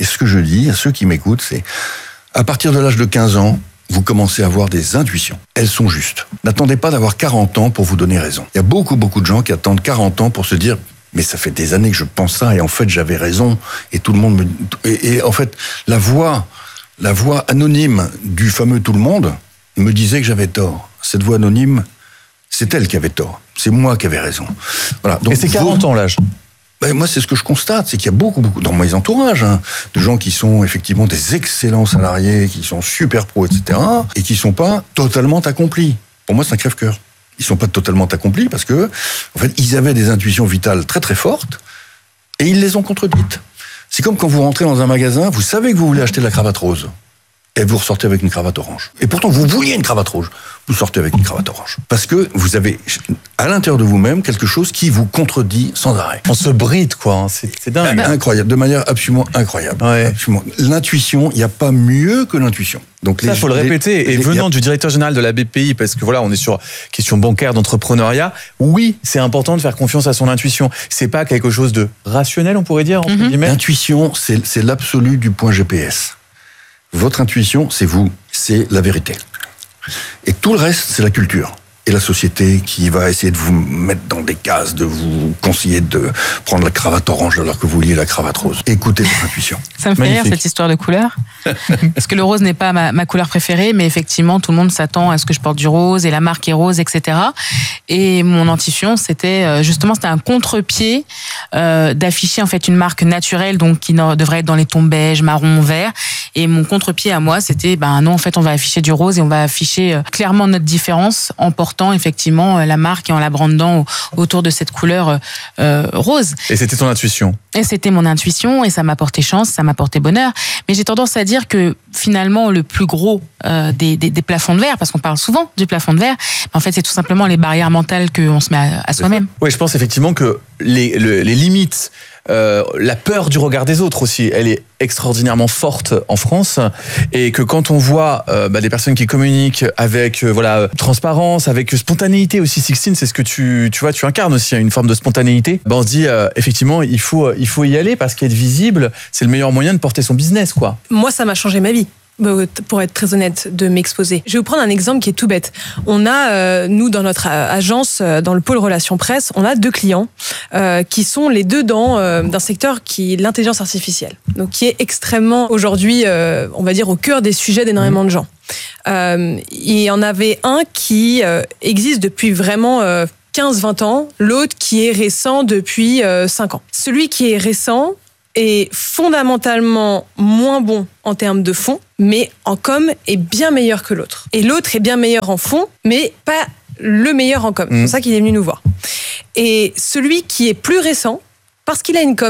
à ceux qui m'écoutent, c'est à partir de l'âge de 15 ans, vous commencez à avoir des intuitions. Elles sont justes. N'attendez pas d'avoir 40 ans pour vous donner raison. Il y a beaucoup de gens qui attendent 40 ans pour se dire « mais ça fait des années que je pense ça et en fait j'avais raison » et tout le monde me... Et en fait, la voix anonyme du fameux tout le monde me disait que j'avais tort. Cette voix anonyme, c'est elle qui avait tort. C'est moi qui avais raison. Voilà. Donc, et c'est 40 ans l'âge. Moi, c'est ce que je constate, c'est qu'il y a beaucoup, dans mes entourages, de gens qui sont effectivement des excellents salariés, qui sont super pros, etc., et qui sont pas totalement accomplis. Pour moi, c'est un crève-cœur. Ils sont pas totalement accomplis parce que, en fait, ils avaient des intuitions vitales très très fortes, et ils les ont contredites. C'est comme quand vous rentrez dans un magasin, vous savez que vous voulez acheter de la cravate rose. Et vous ressortez avec une cravate orange. Et pourtant, vous vouliez une cravate rouge. Vous sortez avec une cravate orange. Parce que vous avez, à l'intérieur de vous-même, quelque chose qui vous contredit sans arrêt. On se bride, quoi. C'est dingue. Incroyable. De manière absolument incroyable. Ouais. Absolument. L'intuition, il n'y a pas mieux que l'intuition. Donc ça, faut le répéter. Et venant du directeur général de la BPI, parce que voilà, on est sur question bancaire, d'entrepreneuriat. Oui, c'est important de faire confiance à son intuition. C'est pas quelque chose de rationnel, on pourrait dire, entre guillemets. L'intuition, c'est l'absolu du point GPS. Votre intuition, c'est vous, c'est la vérité. Et tout le reste, c'est la culture. Et la société qui va essayer de vous mettre dans des cases, de vous conseiller de prendre la cravate orange alors que vous vouliez la cravate rose. Écoutez votre intuition. Ça me fait rire cette histoire de couleur. Parce que le rose n'est pas ma couleur préférée, mais effectivement, tout le monde s'attend à ce que je porte du rose et la marque est rose, etc. Et mon intuition, c'était un contre-pied d'afficher en fait une marque naturelle, donc qui devrait être dans les tons beige, marron, vert. Et mon contre-pied à moi, c'était non, en fait, on va afficher du rose et on va afficher clairement notre différence en portant effectivement la marque et en la brandant autour de cette couleur rose. Et c'était ton intuition? Et c'était mon intuition et ça m'a porté chance, ça m'a porté bonheur. Mais j'ai tendance à dire que finalement le plus gros des plafonds de verre, parce qu'on parle souvent du plafond de verre, en fait c'est tout simplement les barrières mentales qu'on se met à soi-même. Oui, je pense effectivement que les limites, la peur du regard des autres aussi, elle est extraordinairement forte en France, et que quand on voit des personnes qui communiquent avec transparence, avec spontanéité aussi, Sixtine, c'est ce que tu incarnes aussi, une forme de spontanéité. On se dit effectivement il faut y aller, parce qu'être visible, c'est le meilleur moyen de porter son business, quoi. Moi, ça m'a changé ma vie, pour être très honnête, de m'exposer. Je vais vous prendre un exemple qui est tout bête. On a, nous, dans notre agence, dans le pôle relations presse, on a 2 clients qui sont les deux d'un secteur qui est l'intelligence artificielle, donc qui est extrêmement, aujourd'hui, on va dire, au cœur des sujets d'énormément de gens. Il y en avait un qui existe depuis vraiment 15-20 ans, l'autre qui est récent depuis 5 ans. Celui qui est récent est fondamentalement moins bon en termes de fond, mais en com est bien meilleur que l'autre. Et l'autre est bien meilleur en fond, mais pas le meilleur en com. C'est pour ça qu'il est venu nous voir. Et celui qui est plus récent, parce qu'il a une com